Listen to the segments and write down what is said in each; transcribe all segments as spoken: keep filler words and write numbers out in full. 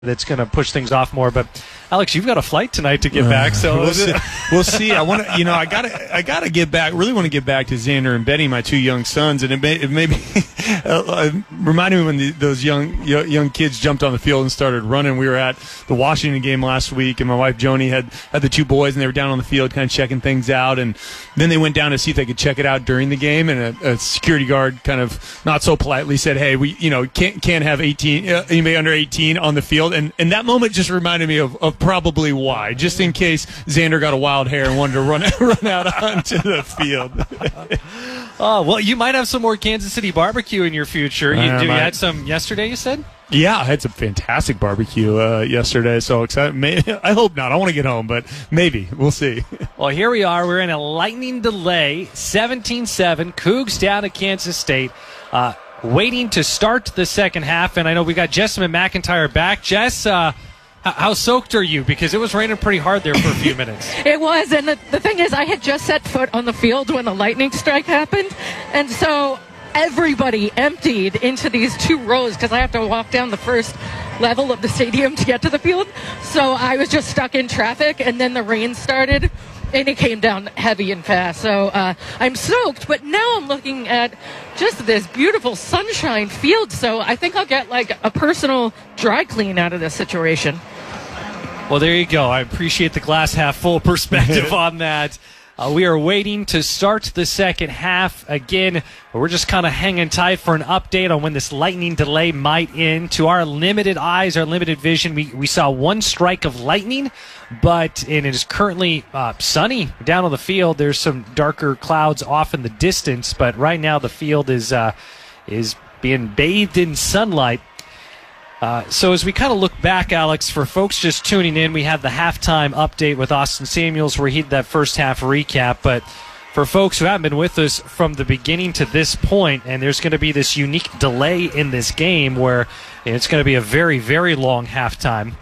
that's going to push things off more. But Alex, you've got a flight tonight to get back, so we'll see. We'll see. I want to, you know, I got to, I got to get back. Really want to get back to Xander and Benny, my two young sons, and it may, it may be uh, reminded me when the, those young young kids jumped on the field and started running. We were at the Washington game last week, and my wife Joni had had the two boys, and they were down on the field, kind of checking things out, and then they went down to see if they could check it out during the game, and a, a security guard kind of not so politely said, "Hey, we, you know, can't can't have eighteen uh, anybody under eighteen on the field." And and that moment just reminded me of, of probably why, just in case Xander got a wild hair and wanted to run run out onto the field. Oh, well, you might have some more Kansas City barbecue in your future. You, Uh, do, you might. had some yesterday, you said? Yeah, I had some fantastic barbecue uh, yesterday, so excited. May, I hope not. I want to get home, but maybe. We'll see. Well, here we are. We're in a lightning delay, seventeen seven. Cougs down at Kansas State, uh, waiting to start the second half. And I know we got Jessamine McIntyre back. Jess, uh, h- how soaked are you? Because it was raining pretty hard there for a few minutes. It was, and the, the thing is, I had just set foot on the field when the lightning strike happened, and so everybody emptied into these two rows because I have to walk down the first level of the stadium to get to the field. So I was just stuck in traffic, and then the rain started, and it came down heavy and fast. So uh, I'm soaked, but now I'm looking at just this beautiful sunshine field. So I think I'll get like a personal dry clean out of this situation. Well, there you go. I appreciate the glass half full perspective on that. Uh, we are waiting to start the second half. Again, we're just kind of hanging tight for an update on when this lightning delay might end. To our limited eyes, our limited vision, we, we saw one strike of lightning, but and it is currently uh, sunny down on the field. There's some darker clouds off in the distance, but right now the field is uh, is being bathed in sunlight. Uh, so as we kind of look back, Alex, for folks just tuning in, we have the halftime update with Austin Samuels where he did that first half recap. But for folks who haven't been with us from the beginning to this point, and there's going to be this unique delay in this game where it's going to be a very, very long halftime.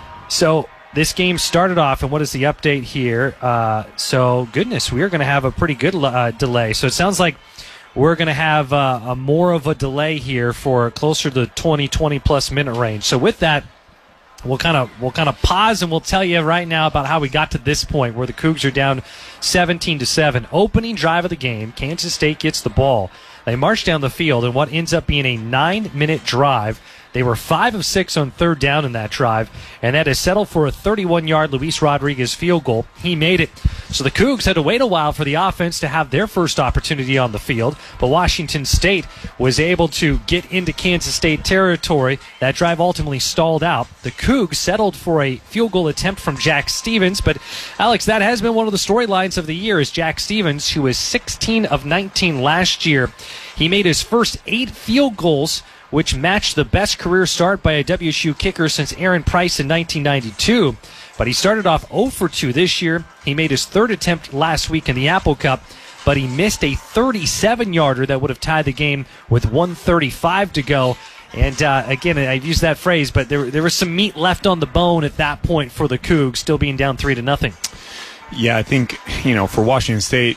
So this game started off, and what is the update here? Uh, so, goodness, we are going to have a pretty good uh, delay. So it sounds like we're going to have uh, a more of a delay here for closer to the twenty, twenty plus minute range. So with that, we'll kind of we'll kind of pause and we'll tell you right now about how we got to this point where the Cougs are down seventeen to seven. Opening drive of the game, Kansas State gets the ball. They march down the field in what ends up being a nine-minute drive. They were five of six on third down in that drive, and that is settled for a thirty-one-yard Luis Rodriguez field goal. He made it. So the Cougs had to wait a while for the offense to have their first opportunity on the field, but Washington State was able to get into Kansas State territory. That drive ultimately stalled out. The Cougs settled for a field goal attempt from Jack Stevens, but Alex, that has been one of the storylines of the year is Jack Stevens, who was sixteen of nineteen last year. He made his first eight field goals, which matched the best career start by a W S U kicker since Aaron Price in nineteen ninety-two. But he started off zero for two this year. He made his third attempt last week in the Apple Cup, but he missed a thirty-seven-yarder that would have tied the game with one thirty-five to go. And uh, again, I've used that phrase, but there there was some meat left on the bone at that point for the Cougs, still being down three to nothing. Yeah, I think, you know, for Washington State,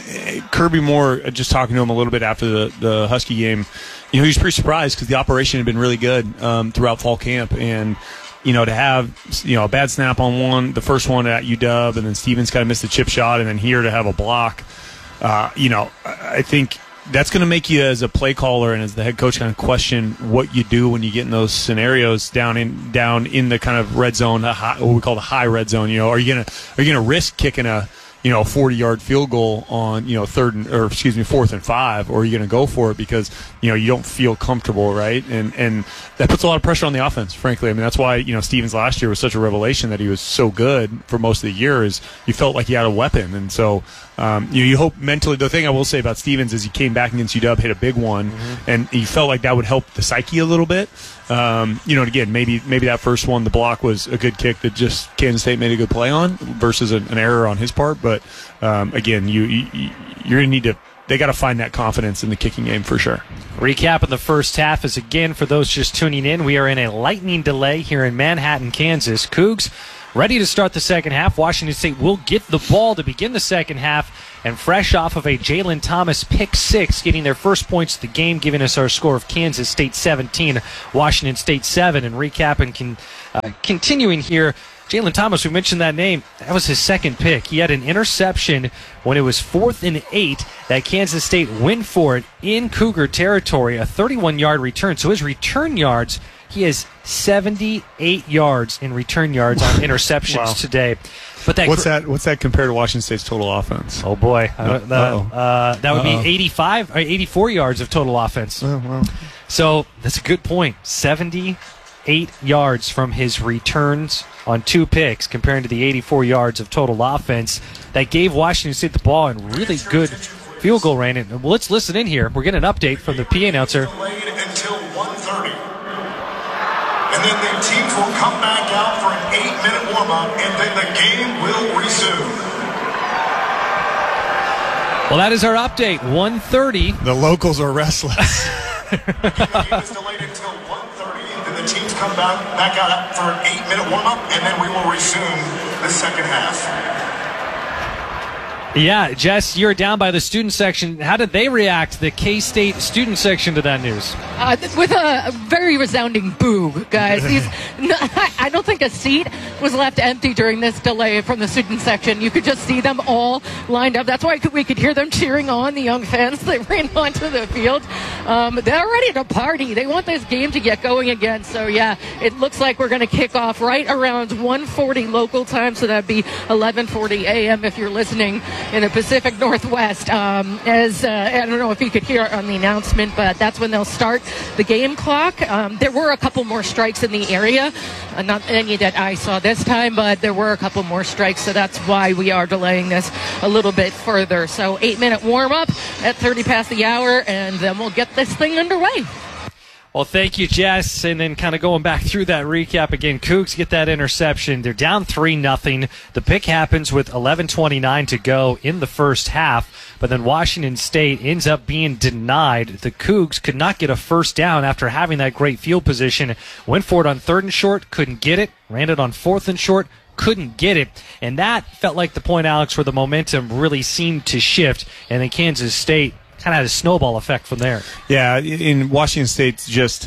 Kirby Moore, just talking to him a little bit after the, the Husky game, you know, he was pretty surprised because the operation had been really good um, throughout fall camp. And, you know, to have, you know, a bad snap on one, the first one at U W, and then Stevens kind of missed the chip shot, and then here to have a block, uh, you know, I think that's going to make you as a play caller and as the head coach kind of question what you do when you get in those scenarios down in down in the kind of red zone, a high, what we call the high red zone. You know, are you gonna are you gonna risk kicking a you know, a forty-yard field goal on, you know, third and, or excuse me, fourth and five, or are you going to go for it because, you know, you don't feel comfortable, right? And and that puts a lot of pressure on the offense, frankly. I mean, that's why, you know, Stevens last year was such a revelation that he was so good for most of the year is you felt like he had a weapon. And so, um, you know, you hope mentally, the thing I will say about Stevens is he came back against U W, hit a big one, mm-hmm. and he felt like that would help the psyche a little bit. Um, you know, and again, maybe maybe that first one, the block was a good kick that just Kansas State made a good play on versus an, an error on his part. But um, again, you, you you're gonna need to. They got to find that confidence in the kicking game for sure. Recap of the first half is again for those just tuning in. We are in a lightning delay here in Manhattan, Kansas. Cougs ready to start the second half. Washington State will get the ball to begin the second half, and fresh off of a Jalen Thomas pick six, getting their first points of the game, giving us our score of Kansas State seventeen, Washington State seven. And recapping, can, uh, continuing here, Jalen Thomas, we mentioned that name. That was his second pick. He had an interception when it was fourth and eight that Kansas State went for it in Cougar territory, a thirty-one-yard return. So his return yards, he has seventy-eight yards in return yards on interceptions Wow. today. But that What's gr- that? What's that compared to Washington State's total offense? Oh boy, uh, that, Uh-oh. uh, that would Uh-oh. be eighty-five or eighty-four yards of total offense. Oh, wow. So that's a good point. seventy-eight yards from his returns on two picks, comparing to the eighty-four yards of total offense that gave Washington State the ball and really good field goal range. And well, let's listen in here. We're getting an update from the P A announcer. Delayed until one thirty. And then the teams will come back out for an eight-minute warm-up, and then the game will resume. Well, that is our update. one thirty. The locals are restless. The game is delayed until one thirty, then the teams come back, back out for an eight-minute warm-up, and then we will resume the second half. Yeah, Jess, you're down by the student section. How did they react, the K-State student section, to that news? Uh, with a very resounding boo, guys. These, no, I don't think a seat was left empty during this delay from the student section. You could just see them all lined up. That's why we could hear them cheering on the young fans that ran onto the field. Um, they're ready to party. They want this game to get going again. So, yeah, it looks like we're going to kick off right around one forty local time, so that'd be eleven forty a.m. if you're listening in the Pacific Northwest. Um, as uh, I don't know if you could hear on the announcement, but that's when they'll start the game clock. Um, there were a couple more strikes in the area, uh, not any that I saw this time, but there were a couple more strikes, so that's why we are delaying this a little bit further. So eight-minute warm-up at thirty past the hour, and then we'll get this thing underway. Well, thank you, Jess. And then kind of going back through that recap again, Cougs get that interception. They're down three nothing. The pick happens with eleven twenty-nine to go in the first half, but then Washington State ends up being denied. The Cougs could not get a first down after having that great field position. Went for it on third and short, couldn't get it. Ran it on fourth and short, couldn't get it. And that felt like the point, Alex, where the momentum really seemed to shift, and then Kansas State kind of had a snowball effect from there. Yeah, in Washington State's just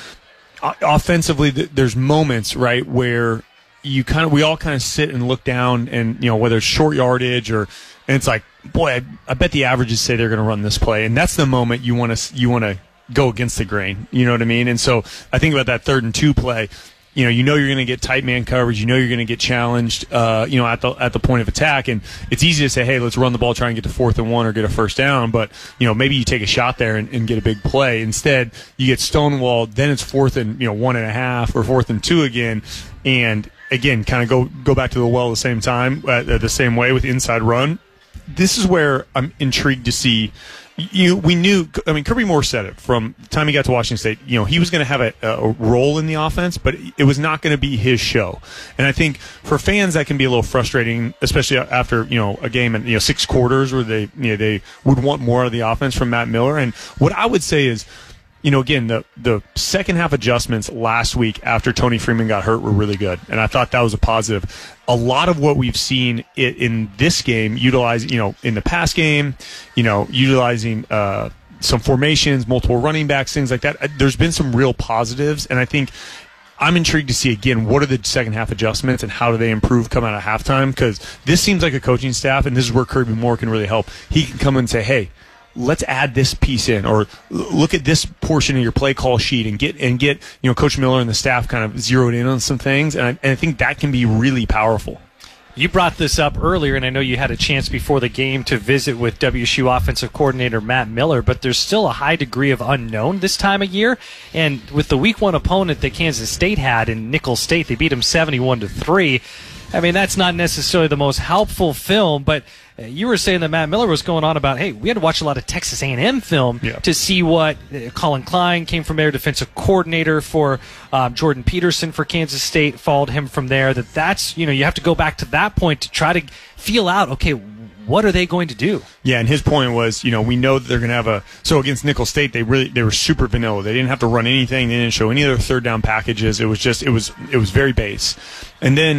offensively, there's moments, right, where you kind of we all kind of sit and look down, and you know whether it's short yardage or, and it's like, boy, I, I bet the averages say they're going to run this play, and that's the moment you want to you want to go against the grain. You know what I mean? And so I think about that third and two play. You know, you know you're going to get tight man coverage. You know you're going to get challenged. Uh, you know, at the at the point of attack, and it's easy to say, hey, let's run the ball, try and get to fourth and one or get a first down. But you know, maybe you take a shot there and, and get a big play. Instead, you get stonewalled. Then it's fourth and you know one and a half or fourth and two again, and again, kind of go go back to the well at the same time, uh, the same way with inside run. This is where I'm intrigued to see. You, we knew. I mean, Kirby Moore said it from the time he got to Washington State. You know, he was going to have a, a role in the offense, but it was not going to be his show. And I think for fans that can be a little frustrating, especially after you know a game and you know six quarters where they you know they would want more of the offense from Matt Miller. And what I would say is, you know, again, the the second half adjustments last week after Tony Freeman got hurt were really good, and I thought that was a positive. A lot of what we've seen in, in this game, utilizing, you know, in the past game, you know, utilizing uh, some formations, multiple running backs, things like that. There's been some real positives, and I think I'm intrigued to see, again, what are the second half adjustments and how do they improve come out of halftime, because this seems like a coaching staff, and this is where Kirby Moore can really help. He can come in and say, hey, let's add this piece in, or look at this portion of your play call sheet and get and get you know Coach Miller and the staff kind of zeroed in on some things, and I, and I think that can be really powerful. You brought this up earlier, and I know you had a chance before the game to visit with W S U offensive coordinator Matt Miller, but there's still a high degree of unknown this time of year. And with the week one opponent that Kansas State had in Nicholls State, they beat them seventy-one to three. I mean, that's not necessarily the most helpful film, but you were saying that Matt Miller was going on about, hey, we had to watch a lot of Texas A and M film yeah. to see what uh, Colin Klein came from there, defensive coordinator for um, Jordan Peterson for Kansas State, followed him from there. That that's, you know, you have to go back to that point to try to feel out, okay, what are they going to do? Yeah, and his point was, you know, we know that they're going to have a – so against Nicholls State, they really they were super vanilla. They didn't have to run anything. They didn't show any other third down packages. It was just – it was it was very base. And then –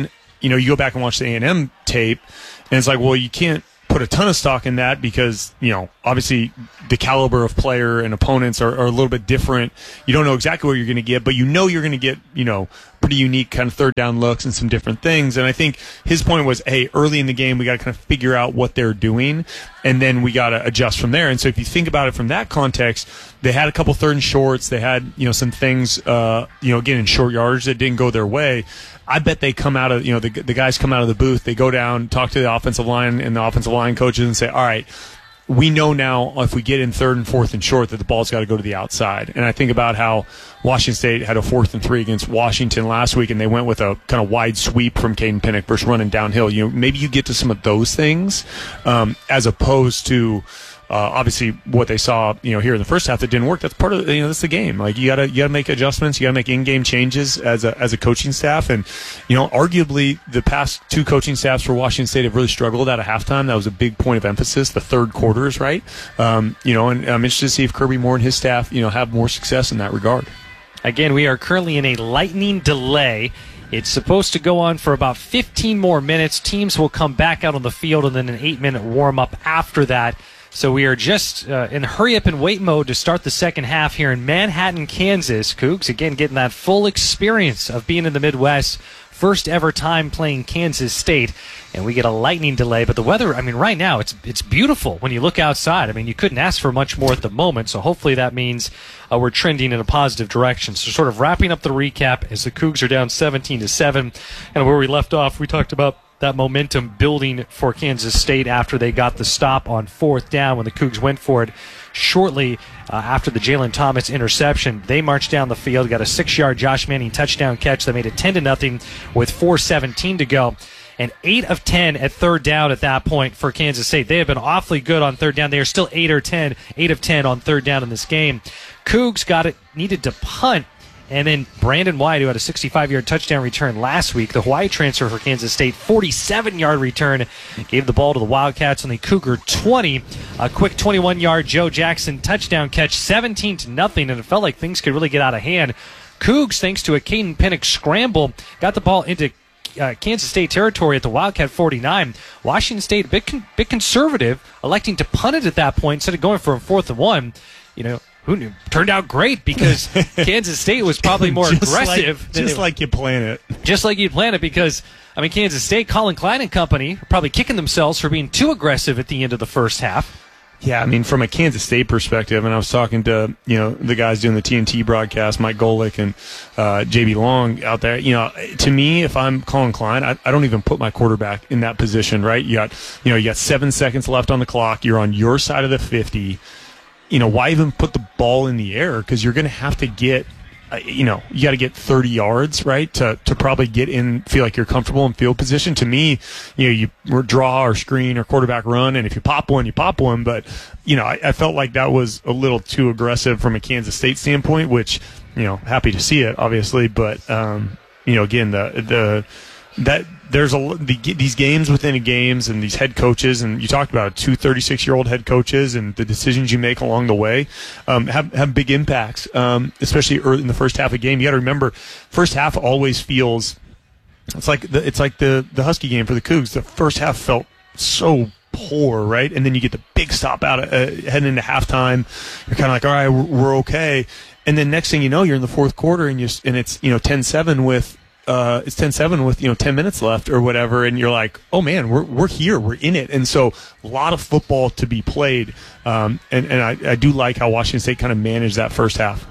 you know, you go back and watch the A and M tape, and it's like, well, you can't put a ton of stock in that because, you know, obviously the caliber of player and opponents are, are a little bit different. You don't know exactly what you're going to get, but you know you're going to get, you know, pretty unique kind of third down looks and some different things. And I think his point was, hey, early in the game, we got to kind of figure out what they're doing, and then we got to adjust from there. And so if you think about it from that context, they had a couple third and shorts. They had, you know, some things, uh, you know, again, in short yardage that didn't go their way. I bet they come out of, you know, the, the guys come out of the booth, they go down, talk to the offensive line and the offensive line coaches and say, all right, we know now if we get in third and fourth and short that the ball's got to go to the outside. And I think about how Washington State had a fourth and three against Washington last week, and they went with a kind of wide sweep from Caden Pinnock versus running downhill. You know, maybe you get to some of those things um, as opposed to Uh, obviously, what they saw, you know, here in the first half that didn't work. That's part of, you know, that's the game. Like you gotta, you gotta make adjustments. You gotta make in-game changes as a as a coaching staff. And you know, arguably, the past two coaching staffs for Washington State have really struggled at a halftime. That was a big point of emphasis. The third quarters, right? Um, you know, and I'm interested to see if Kirby Moore and his staff, you know, have more success in that regard. Again, we are currently in a lightning delay. It's supposed to go on for about fifteen more minutes. Teams will come back out on the field, and then an eight-minute warm-up after that. So we are just uh, in hurry-up-and-wait mode to start the second half here in Manhattan, Kansas. Cougs, again, getting that full experience of being in the Midwest. First ever time playing Kansas State. And we get a lightning delay. But the weather, I mean, right now, it's it's beautiful when you look outside. I mean, you couldn't ask for much more at the moment. So hopefully that means uh, we're trending in a positive direction. So sort of wrapping up the recap as the Cougs are down seventeen to seven. And where we left off, we talked about that momentum building for Kansas State after they got the stop on fourth down when the Cougs went for it shortly uh, after the Jalen Thomas interception. They marched down the field, got a six-yard Josh Manning touchdown catch that made it ten to nothing with four seventeen to go. And eight of ten at third down at that point for Kansas State. They have been awfully good on third down. They are still eight or ten, eight of ten on third down in this game. Cougs got it, needed to punt. And then Brandon White, who had a sixty-five-yard touchdown return last week, the Hawaii transfer for Kansas State, forty-seven-yard return, gave the ball to the Wildcats on the Cougar twenty. A quick twenty-one-yard Joe Jackson touchdown catch, seventeen to nothing, and it felt like things could really get out of hand. Cougs, thanks to a Caden Pinnock scramble, got the ball into uh, Kansas State territory at the Wildcat forty-nine. Washington State, a bit, con- bit conservative, electing to punt it at that point instead of going for a fourth and one. You know, who knew? Turned out great because Kansas State was probably more just aggressive. Like, than just they, like you plan it. Just like you plan it because, I mean, Kansas State, Colin Klein and company are probably kicking themselves for being too aggressive at the end of the first half. Yeah, I mean, from a Kansas State perspective, and I was talking to, you know, the guys doing the T N T broadcast, Mike Golick and uh, J B Long out there. You know, to me, if I'm Colin Klein, I, I don't even put my quarterback in that position, right? You got, you know, you got seven seconds left on the clock. You're on your side of the fifty. You know, why even put the ball in the air? Because you're going to have to get, uh, you know, you got to get thirty yards, right, to to probably get in, feel like you're comfortable in field position. To me, you know, you draw or screen or quarterback run, and if you pop one, you pop one. But, you know, I, I felt like that was a little too aggressive from a Kansas State standpoint, which, you know, happy to see it, obviously. But, um, you know, again, the the that there's a the, these games within games and these head coaches, and you talked about two thirty-six-year-old head coaches and the decisions you make along the way um, have have big impacts, um, especially early in the first half of the game. You got to remember, first half always feels it's like the it's like the the Husky game for the Cougs. The first half felt so poor, right? And then you get the big stop out uh, heading into halftime. You're kind of like, all right, we're, we're okay. And then next thing you know, you're in the fourth quarter and you and it's you know ten seven with. Uh, it's ten seven with, you know, ten minutes left or whatever, and you're like, oh, man, we're we're here. We're in it. And so a lot of football to be played. Um, and and I, I do like how Washington State kind of managed that first half.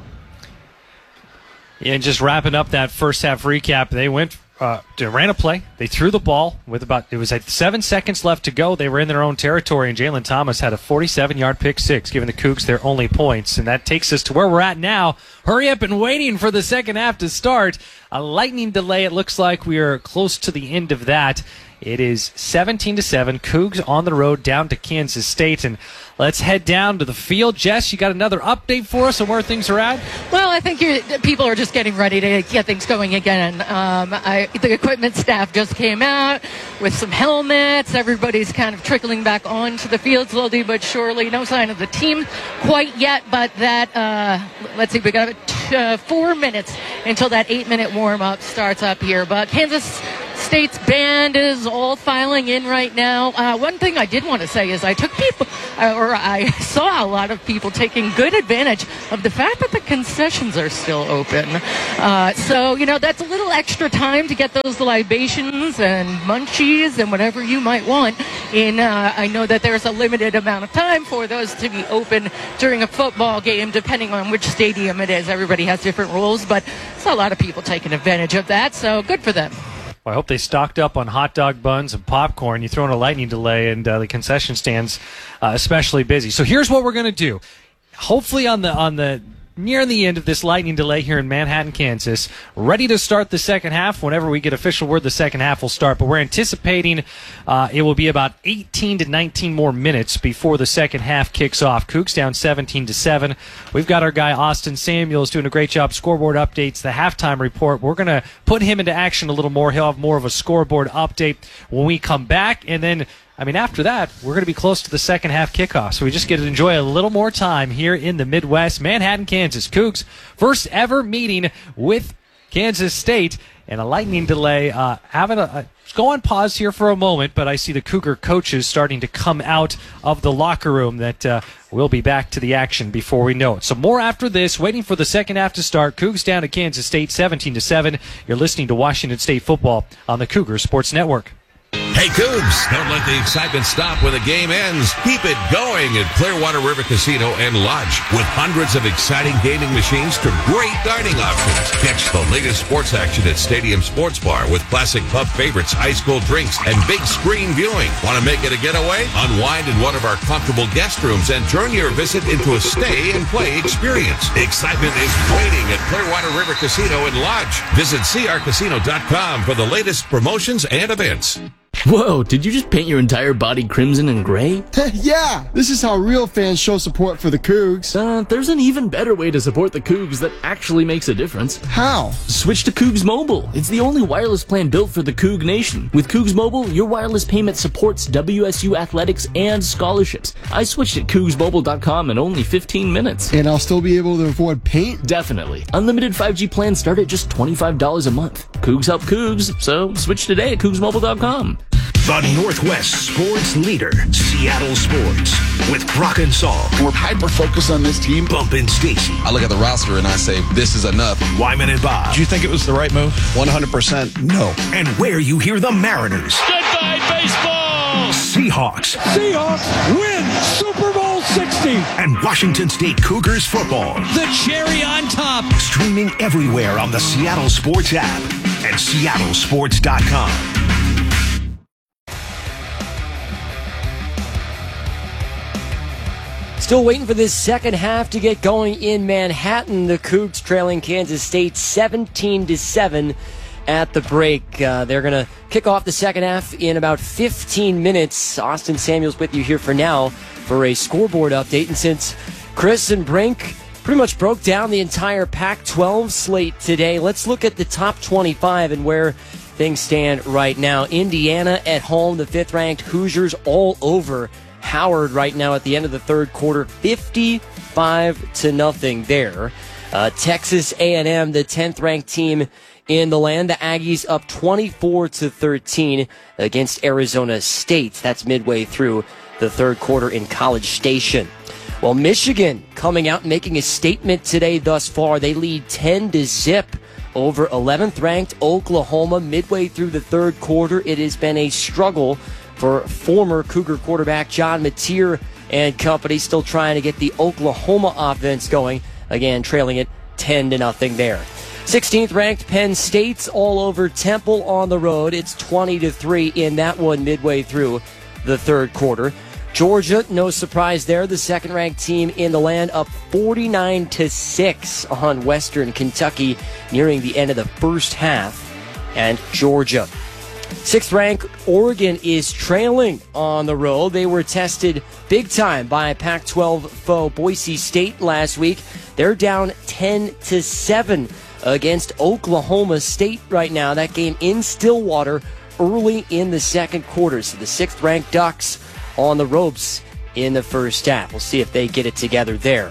Yeah, and just wrapping up that first half recap, they went uh, they ran a play. They threw the ball with about, it was like seven seconds left to go. They were in their own territory, and Jalen Thomas had a forty-seven-yard pick six, giving the Cougs their only points. And that takes us to where we're at now. Hurry up and waiting for the second half to start. A lightning delay. It looks like we are close to the end of that. It is seventeen to seven. Cougs on the road down to Kansas State. And let's head down to the field. Jess, you got another update for us on where things are at? Well, I think you're, people are just getting ready to get things going again. Um, I, the equipment staff just came out with some helmets. Everybody's kind of trickling back onto the field slowly but surely. No sign of the team quite yet, but that, uh, let's see, we got uh, four minutes until that eight-minute warm-up starts up here. But Kansas State's band is all filing in right now. Uh, one thing I did want to say is I took people, uh, or I saw a lot of people taking good advantage of the fact that the concessions are still open. Uh, so, you know, that's a little extra time to get those libations and munchies and whatever you might want. In, uh, I know that there's a limited amount of time for those to be open during a football game, depending on which stadium it is. Everybody has different rules, but there's a lot of people taking advantage of that, so good for them. Well, I hope they stocked up on hot dog buns and popcorn. You throw in a lightning delay, and uh, the concession stands uh, especially busy. So here's what we're going to do. Hopefully on the on the near the end of this lightning delay here in Manhattan, Kansas, ready to start the second half. Whenever we get official word, the second half will start. But we're anticipating uh, it will be about eighteen to nineteen more minutes before the second half kicks off. Cougs down seventeen to seven. We've got our guy Austin Samuels doing a great job. Scoreboard updates, the halftime report. We're going to put him into action a little more. He'll have more of a scoreboard update when we come back. And then, I mean, after that, we're going to be close to the second half kickoff, so we just get to enjoy a little more time here in the Midwest, Manhattan, Kansas. Cougs' first ever meeting with Kansas State, and a lightning delay. Uh, having a, a go on pause here for a moment, but I see the Cougar coaches starting to come out of the locker room. That uh, we'll be back to the action before we know it. So more after this. Waiting for the second half to start. Cougs down at Kansas State, seventeen to seven. You're listening to Washington State football on the Cougar Sports Network. Hey, Cougs, don't let the excitement stop when the game ends. Keep it going at Clearwater River Casino and Lodge. With hundreds of exciting gaming machines to great dining options. Catch the latest sports action at Stadium Sports Bar with classic pub favorites, high school drinks, and big screen viewing. Want to make it a getaway? Unwind in one of our comfortable guest rooms and turn your visit into a stay and play experience. Excitement is waiting at Clearwater River Casino and Lodge. Visit c r casino dot com for the latest promotions and events. Whoa, did you just paint your entire body crimson and gray? Yeah, this is how real fans show support for the Cougs. Uh, there's an even better way to support the Cougs that actually makes a difference. How? Switch to Cougs Mobile. It's the only wireless plan built for the Coug Nation. With Cougs Mobile, your wireless payment supports W S U athletics and scholarships. I switched at cougs mobile dot com in only fifteen minutes. And I'll still be able to afford paint? Definitely. Unlimited five G plans start at just twenty-five dollars a month. Cougs help Cougs, so switch today at cougs mobile dot com. The Northwest sports leader, Seattle Sports, with Brock and Saul. We're hyper-focused on this team. Bump and Stacy. I look at the roster and I say, this is enough. Wyman and Bob. Do you think it was the right move? one hundred percent no. And where you hear the Mariners. Goodbye, baseball! Seahawks. Seahawks win Super Bowl sixty. And Washington State Cougars football. The cherry on top. Streaming everywhere on the Seattle Sports app and seattle sports dot com. Still waiting for this second half to get going in Manhattan. The Cougs trailing Kansas State seventeen to seven at the break. Uh, they're going to kick off the second half in about fifteen minutes. Austin Samuels with you here for now for a scoreboard update. And since Chris and Brink pretty much broke down the entire Pac twelve slate today, let's look at the top twenty-five and where things stand right now. Indiana at home, the fifth-ranked Hoosiers all over Howard right now at the end of the third quarter, fifty-five to nothing there. Uh, Texas A and M, the tenth-ranked team in the land, the Aggies up twenty-four to thirteen against Arizona State. That's midway through the third quarter in College Station. Well, Michigan coming out and making a statement today thus far. They lead ten to zip over eleventh-ranked Oklahoma midway through the third quarter. It has been a struggle for former Cougar quarterback John Mateer and company, still trying to get the Oklahoma offense going. Again, trailing it ten to nothing there. sixteenth ranked Penn State's all over Temple on the road. It's twenty to three in that one midway through the third quarter. Georgia, no surprise there, the second ranked team in the land, up forty-nine to six on Western Kentucky nearing the end of the first half. And Georgia, sixth ranked Oregon, is trailing on the road. They were tested big time by Pac twelve foe Boise State last week. They're down ten to seven against Oklahoma State right now. That game in Stillwater early in the second quarter. So the sixth ranked Ducks on the ropes in the first half. We'll see if they get it together there.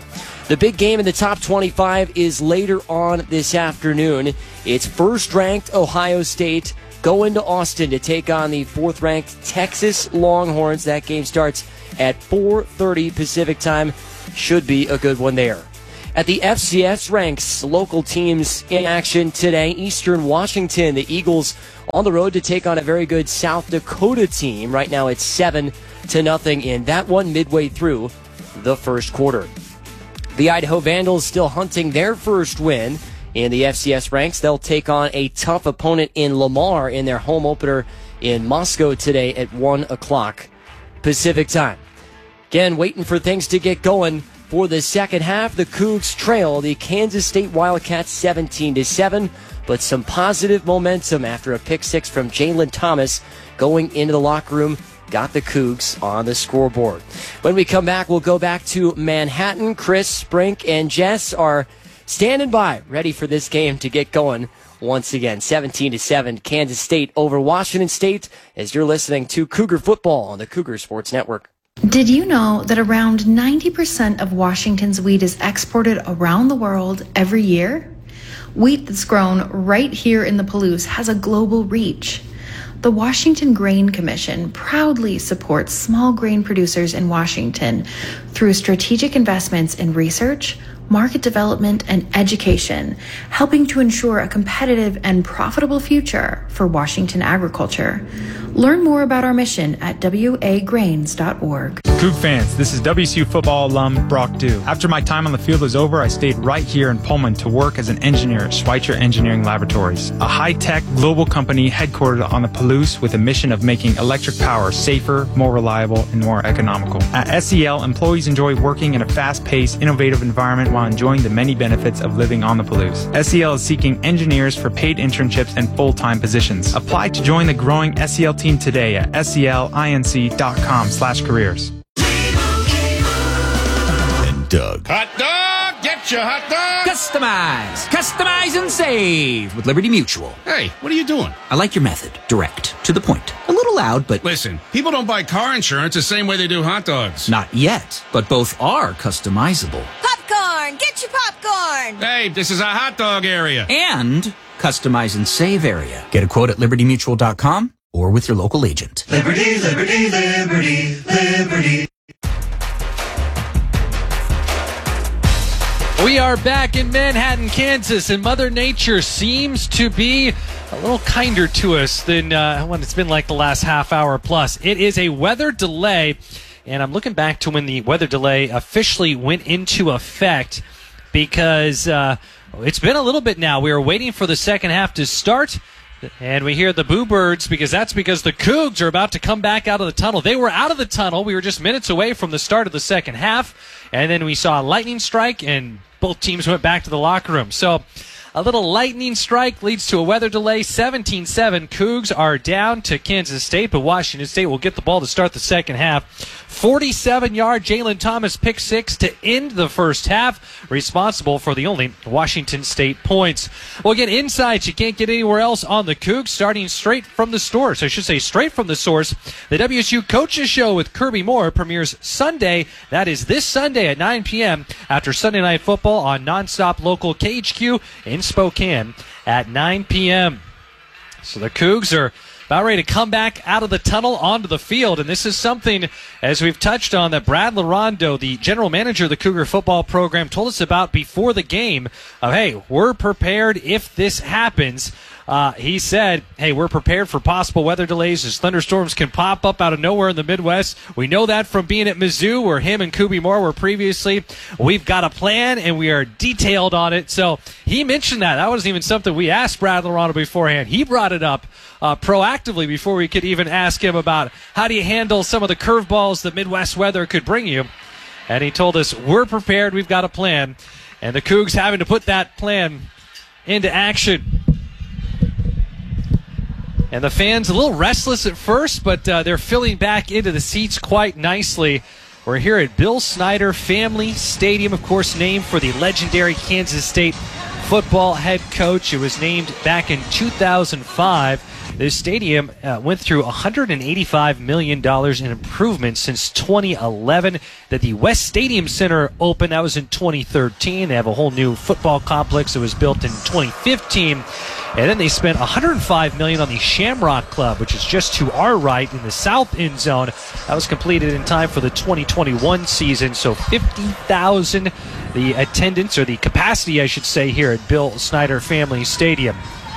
The big game in the top twenty-five is later on this afternoon. It's first-ranked Ohio State going to Austin to take on the fourth-ranked Texas Longhorns. That game starts at four thirty Pacific time. Should be a good one there. At the F C S ranks, local teams in action today. Eastern Washington, the Eagles on the road to take on a very good South Dakota team. Right now it's seven to nothing in that one midway through the first quarter. The Idaho Vandals still hunting their first win in the F C S ranks. They'll take on a tough opponent in Lamar in their home opener in Moscow today at one o'clock Pacific time. Again, waiting for things to get going for the second half. The Cougs trail the Kansas State Wildcats seventeen to seven, but some positive momentum after a pick six from Jalen Thomas going into the locker room got the Cougs on the scoreboard. When we come back, we'll go back to Manhattan. Chris, Sprink, and Jess are standing by, ready for this game to get going once again. seventeen to seven, Kansas State over Washington State, as you're listening to Cougar Football on the Cougar Sports Network. Did you know that around ninety percent of Washington's wheat is exported around the world every year? Wheat that's grown right here in the Palouse has a global reach. The Washington Grain Commission proudly supports small grain producers in Washington through strategic investments in research, market development, and education, helping to ensure a competitive and profitable future for Washington agriculture. Learn more about our mission at w a grains dot org. Coug fans, this is W S U football alum Brock Dew. After my time on the field was over, I stayed right here in Pullman to work as an engineer at Schweitzer Engineering Laboratories, a high-tech global company headquartered on the Palouse with a mission of making electric power safer, more reliable, and more economical. At S E L, employees enjoy working in a fast-paced, innovative environment while enjoying the many benefits of living on the Palouse. S E L is seeking engineers for paid internships and full-time positions. Apply to join the growing S E L team today at S E L inc dot com slash careers. And Doug. Hot dog! Get your hot dog! Customize! Customize and save with Liberty Mutual. Hey, what are you doing? I like your method. Direct. To the point. A little loud, but... Listen, people don't buy car insurance the same way they do hot dogs. Not yet, but both are customizable. Popcorn! Get your popcorn! Hey, this is a hot dog area. And customize and save area. Get a quote at liberty mutual dot com or with your local agent. Liberty, liberty, liberty, liberty. We are back in Manhattan, Kansas, and Mother Nature seems to be a little kinder to us than uh, when it's been like the last half hour plus. It is a weather delay, and I'm looking back to when the weather delay officially went into effect because uh, it's been a little bit now. We were waiting for the second half to start, and we hear the boo birds because that's because the Cougs are about to come back out of the tunnel. They were out of the tunnel. We were just minutes away from the start of the second half, and then we saw a lightning strike, and both teams went back to the locker room. So a little lightning strike leads to a weather delay. seventeen seven. Cougs are down to Kansas State, but Washington State will get the ball to start the second half. forty-seven-yard Jalen Thomas pick six to end the first half, responsible for the only Washington State points. Well, again, insights you can't get anywhere else on the Cougs, starting straight from the source. I should say straight from the source. The W S U Coaches Show with Kirby Moore premieres Sunday. That is this Sunday at nine p.m. after Sunday Night Football on nonstop local K H Q in Spokane at nine p.m. So the Cougs are about ready to come back out of the tunnel onto the field, and this is something, as we've touched on, that Brad Larondo, the general manager of the Cougar football program, told us about before the game of, hey, we're prepared if this happens. Uh, he said, hey, we're prepared for possible weather delays as thunderstorms can pop up out of nowhere in the Midwest. We know that from being at Mizzou, where him and Kuby Moore were previously. We've got a plan, and we are detailed on it. So he mentioned that. That wasn't even something we asked Brad Larondo beforehand. He brought it up uh, proactively before we could even ask him about how do you handle some of the curveballs that Midwest weather could bring you. And he told us, we're prepared, we've got a plan. And the Cougs having to put that plan into action. And the fans a little restless at first, but uh, they're filling back into the seats quite nicely. We're here at Bill Snyder Family Stadium, of course, named for the legendary Kansas State football head coach. It was named back in two thousand five. This stadium uh, went through one hundred eighty-five million dollars in improvements since twenty eleven. That the West Stadium Center opened, that was in twenty thirteen. They have a whole new football complex that was built in twenty fifteen. And then they spent one hundred five million dollars on the Shamrock Club, which is just to our right in the south end zone. That was completed in time for the twenty twenty-one season. So fifty thousand, the attendance, or the capacity, I should say, here at Bill Snyder Family Stadium.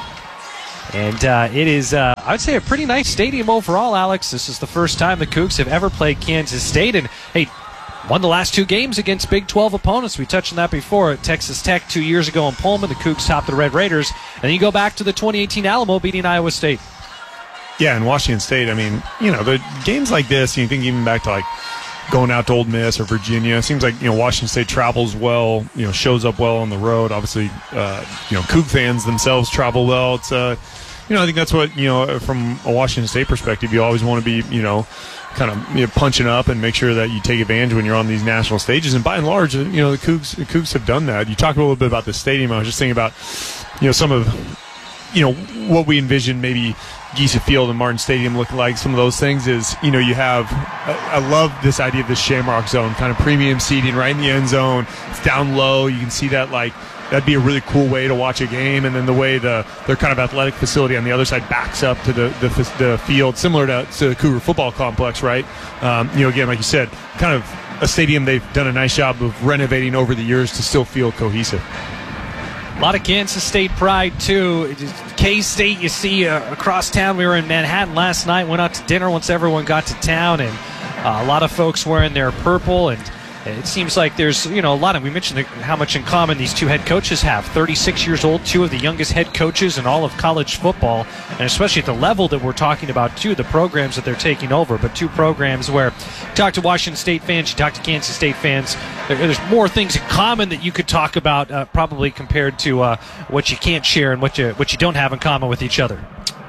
And uh, it is, uh, I would say, a pretty nice stadium overall, Alex. This is the first time the Cougs have ever played Kansas State. And, hey, won the last two games against Big twelve opponents. We touched on that before at Texas Tech two years ago in Pullman. The Cougs topped the Red Raiders. And then you go back to the twenty eighteen Alamo beating Iowa State. Yeah, and Washington State, I mean, you know, the games like this, you think even back to, like, going out to Ole Miss or Virginia. It seems like, you know, Washington State travels well, you know, shows up well on the road. Obviously, uh, you know, Coug fans themselves travel well. It's, uh, you know, I think that's what, you know, from a Washington State perspective, you always want to be, you know, kind of, you know, punching up and make sure that you take advantage when you're on these national stages. And by and large, you know, the Cougs, the Cougs have done that. You talked a little bit about the stadium. I was just thinking about, you know, some of, you know, what we envision maybe Giesa Field and Martin Stadium look like. Some of those things is, you know, you have, I, I love this idea of the Shamrock Zone, kind of premium seating right in the end zone. It's down low. You can see that, like, that'd be a really cool way to watch a game. And then the way the their kind of athletic facility on the other side backs up to the the, the field, similar to, to the Cougar football complex, right? Um, you know, again, like you said, kind of a stadium they've done a nice job of renovating over the years to still feel cohesive. A lot of Kansas State pride, too. K-State, you see uh, across town. We were in Manhattan last night, went out to dinner once everyone got to town, and uh, a lot of folks wearing their purple, and it seems like there's, you know, a lot of, we mentioned the, how much in common these two head coaches have. thirty-six years old, two of the youngest head coaches in all of college football, and especially at the level that we're talking about, too, the programs that they're taking over. But two programs where you talk to Washington State fans, you talk to Kansas State fans, there, there's more things in common that you could talk about, uh, probably compared to uh, what you can't share and what you what you don't have in common with each other.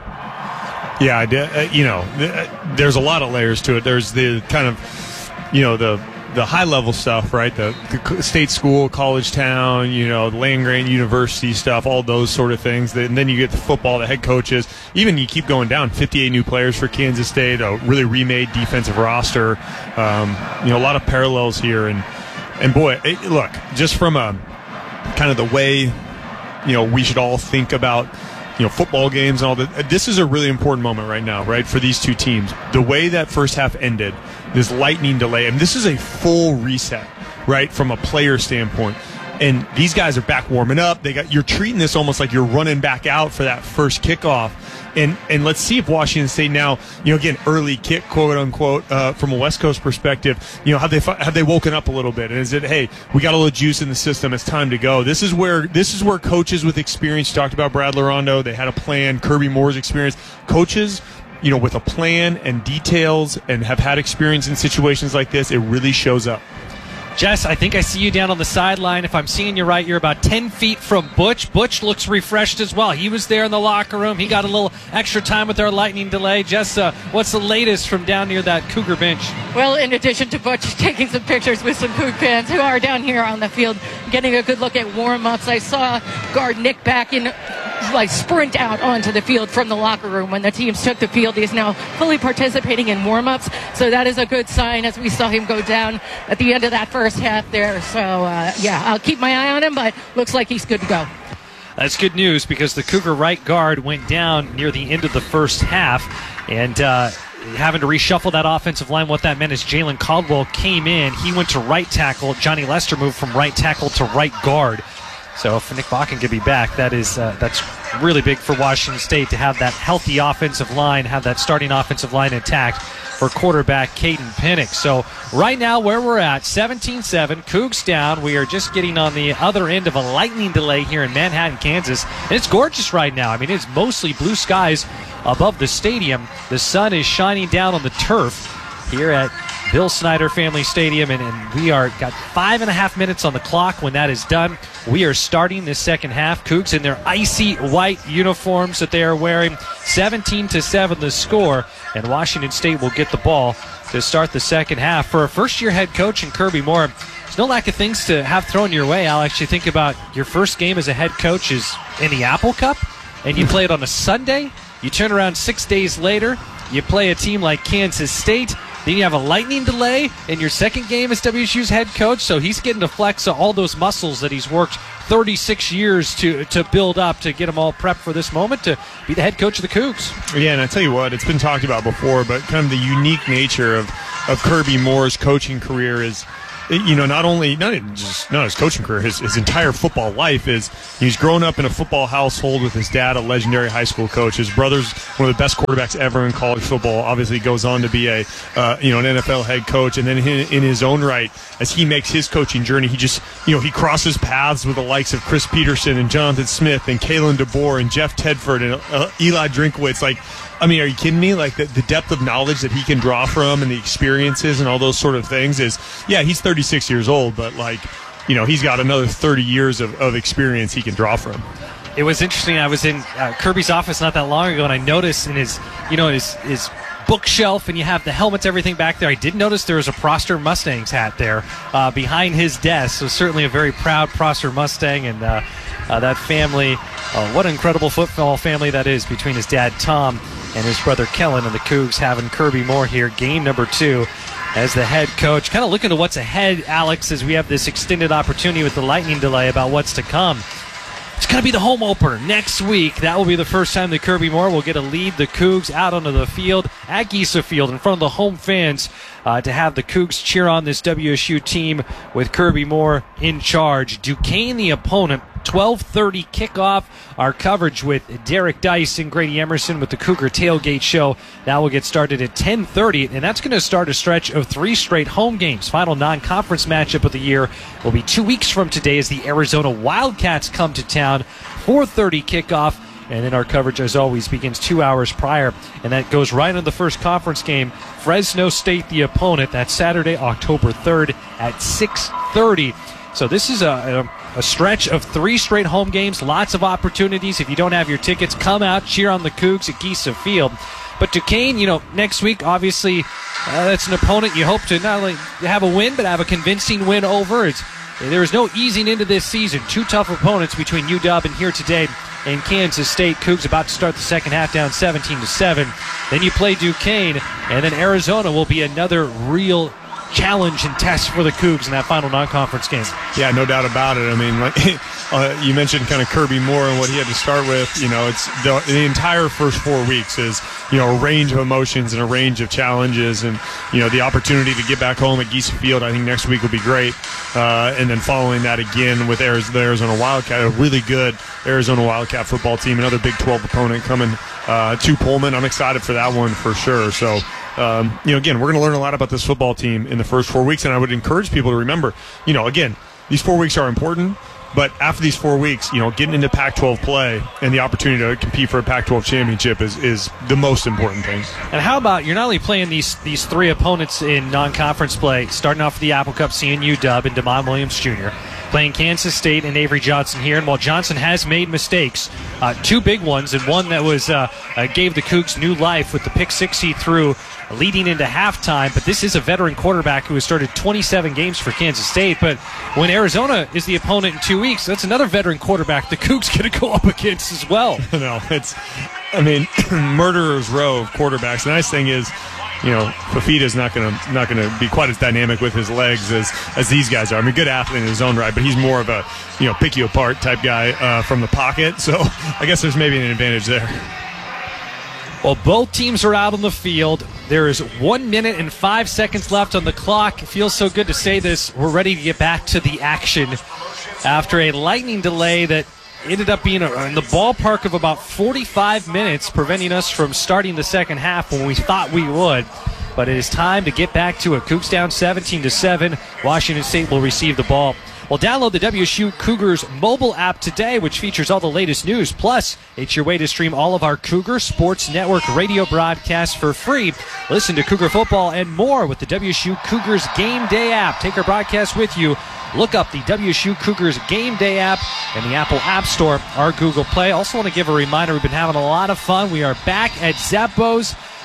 Yeah, I did, uh, you know, th- there's a lot of layers to it. There's the kind of, you know, the the high-level stuff, right? The, the state school, college town, you know, the land-grant university stuff, all those sort of things. And then you get the football, the head coaches. Even you keep going down, fifty-eight new players for Kansas State, a really remade defensive roster. Um, you know, a lot of parallels here. And, and boy, it, look, just from a kind of the way, you know, we should all think about, you know, football games and all that. This is a really important moment right now, right, for these two teams. The way that first half ended, this lightning delay, and this is a full reset, right, from a player standpoint. And these guys are back warming up. They got, you're treating this almost like you're running back out for that first kickoff. And and let's see if Washington State now, you know, again, early kick, quote unquote, uh, from a West Coast perspective, you know, have they have they woken up a little bit? And is it, hey, we got a little juice in the system, it's time to go? This is where this is where coaches with experience, you talked about Brad Larondo, they had a plan, Kirby Moore's experience, coaches, you know, with a plan and details and have had experience in situations like this, it really shows up. Jess, I think I see you down on the sideline. If I'm seeing you right, you're about ten feet from Butch. Butch looks refreshed as well. He was there in the locker room. He got a little extra time with our lightning delay. Jess, uh, what's the latest from down near that Cougar bench? Well, in addition to Butch taking some pictures with some Coug fans who are down here on the field getting a good look at warm-ups, I saw guard Nick back in, like, sprint out onto the field from the locker room when the teams took the field. He's now fully participating in warm-ups, so that is a good sign as we saw him go down at the end of that first half there. So, uh, yeah, I'll keep my eye on him, but looks like he's good to go. That's good news because the Cougar right guard went down near the end of the first half, and uh, having to reshuffle that offensive line, what that meant is Jalen Caldwell came in. He went to right tackle. Johnny Lester moved from right tackle to right guard. So if Nick Bakken could be back, that is uh, that's really big for Washington State to have that healthy offensive line, have that starting offensive line intact for quarterback Caden Pinnock. So right now where we're at, seventeen seven, Cougs down. We are just getting on the other end of a lightning delay here in Manhattan, Kansas. And it's gorgeous right now. I mean, it's mostly blue skies above the stadium. The sun is shining down on the turf here at Bill Snyder Family Stadium, and, and we are got five and a half minutes on the clock. When that is done, we are starting this second half. Cougs in their icy white uniforms that they are wearing, seventeen to seven the score, and Washington State will get the ball to start the second half. For a first-year head coach in Kirby Moore, there's no lack of things to have thrown your way, Alex. You think about your first game as a head coach is in the Apple Cup, and you play it on a Sunday. You turn around six days later, you play a team like Kansas State. Then you have a lightning delay in your second game as W S U's head coach, so he's getting to flex all those muscles that he's worked thirty-six years to to build up to get them all prepped for this moment to be the head coach of the Cougs. Yeah, and I tell you what, it's been talked about before, but kind of the unique nature of, of Kirby Moore's coaching career is, you know, not only not just not his coaching career, his his entire football life is he's grown up in a football household with his dad, a legendary high school coach. His brother's one of the best quarterbacks ever in college football. Obviously, goes on to be a uh, you know an N F L head coach, and then in, in his own right, as he makes his coaching journey, he just you know he crosses paths with the likes of Chris Peterson and Jonathan Smith and Kalen DeBoer and Jeff Tedford and uh, Eli Drinkwitz, like. I mean, are you kidding me? Like, the, the depth of knowledge that he can draw from and the experiences and all those sort of things is, yeah, he's thirty-six years old, but, like, you know, he's got another thirty years of, of experience he can draw from. It was interesting. I was in uh, Kirby's office not that long ago, and I noticed in his, you know, his, his bookshelf, and you have the helmets, everything back there. I did notice there was a Prosser Mustangs hat there uh, behind his desk, so certainly a very proud Prosser Mustang, and uh, uh, that family, uh, what an incredible football family that is between his dad, Tom, and his brother Kellen, and the Cougs having Kirby Moore here, game number two as the head coach. Kind of looking to what's ahead, Alex, as we have this extended opportunity with the lightning delay about what's to come. It's going to be the home opener next week. That will be the first time that Kirby Moore will get to lead the Cougs out onto the field at Giesa Field in front of the home fans uh, to have the Cougs cheer on this W S U team with Kirby Moore in charge. Duquesne, the opponent, twelve thirty kickoff. Our coverage with Derek Dice and Grady Emerson with the Cougar Tailgate Show. Now we'll get started at ten thirty, and that's going to start a stretch of three straight home games. Final non-conference matchup of the year will be two weeks from today as the Arizona Wildcats come to town. four thirty kickoff, and then our coverage, as always, begins two hours prior, and that goes right into the first conference game. Fresno State, the opponent. That's Saturday, October third at six thirty. So this is a, a, a stretch of three straight home games, lots of opportunities. If you don't have your tickets, come out, cheer on the Cougs at Giesa Field. But Duquesne, you know, next week, obviously, uh, that's an opponent you hope to not only have a win, but have a convincing win over. It's, there is no easing into this season. Two tough opponents between U W and here today in Kansas State. Cougs about to start the second half down seventeen to seven. Then you play Duquesne, and then Arizona will be another real challenge and test for the Cougs in that final non-conference game. Yeah, no doubt about it. I mean, like, uh, you mentioned kind of Kirby Moore and what he had to start with. You know, it's the, the entire first four weeks is, you know, a range of emotions and a range of challenges, and, you know, the opportunity to get back home at Giesa Field, I think next week will be great. Uh, and then following that again with Arizona, the Arizona Wildcat, a really good Arizona Wildcat football team, another Big twelve opponent coming uh, to Pullman. I'm excited for that one for sure. So, Um, you know, again, we're going to learn a lot about this football team in the first four weeks, and I would encourage people to remember, you know, again, these four weeks are important, but after these four weeks, you know, getting into Pac twelve play and the opportunity to compete for a Pac twelve championship is, is the most important thing. And how about you're not only playing these these three opponents in non-conference play, starting off with the Apple Cup, seeing U W and Damon Williams Junior, playing Kansas State and Avery Johnson here. And while Johnson has made mistakes, uh, two big ones, and one that was uh, uh, gave the Cougs new life with the pick six he threw leading into halftime. But this is a veteran quarterback who has started twenty-seven games for Kansas State. But when Arizona is the opponent in two weeks, that's another veteran quarterback the Cougs going to go up against as well. No, it's, I mean, murderer's row of quarterbacks. The nice thing is, you know, Fafita's not going to not going to be quite as dynamic with his legs as as these guys are. I mean, good athlete in his own right, but he's more of a, you know, pick you apart type guy uh, from the pocket. So I guess there's maybe an advantage there. Well, both teams are out on the field. There is one minute and five seconds left on the clock. It feels so good to say this. We're ready to get back to the action after a lightning delay that ended up being in the ballpark of about forty-five minutes, preventing us from starting the second half when we thought we would. But it is time to get back to it. Cougs down seventeen to seven. Washington State will receive the ball. Well, download the W S U Cougars mobile app today, which features all the latest news. Plus, it's your way to stream all of our Cougar Sports Network radio broadcasts for free. Listen to Cougar football and more with the W S U Cougars Game Day app. Take our broadcast with you. Look up the W S U Cougars Game Day app in the Apple App Store or Google Play. Also want to give a reminder, we've been having a lot of fun. We are back at Zappos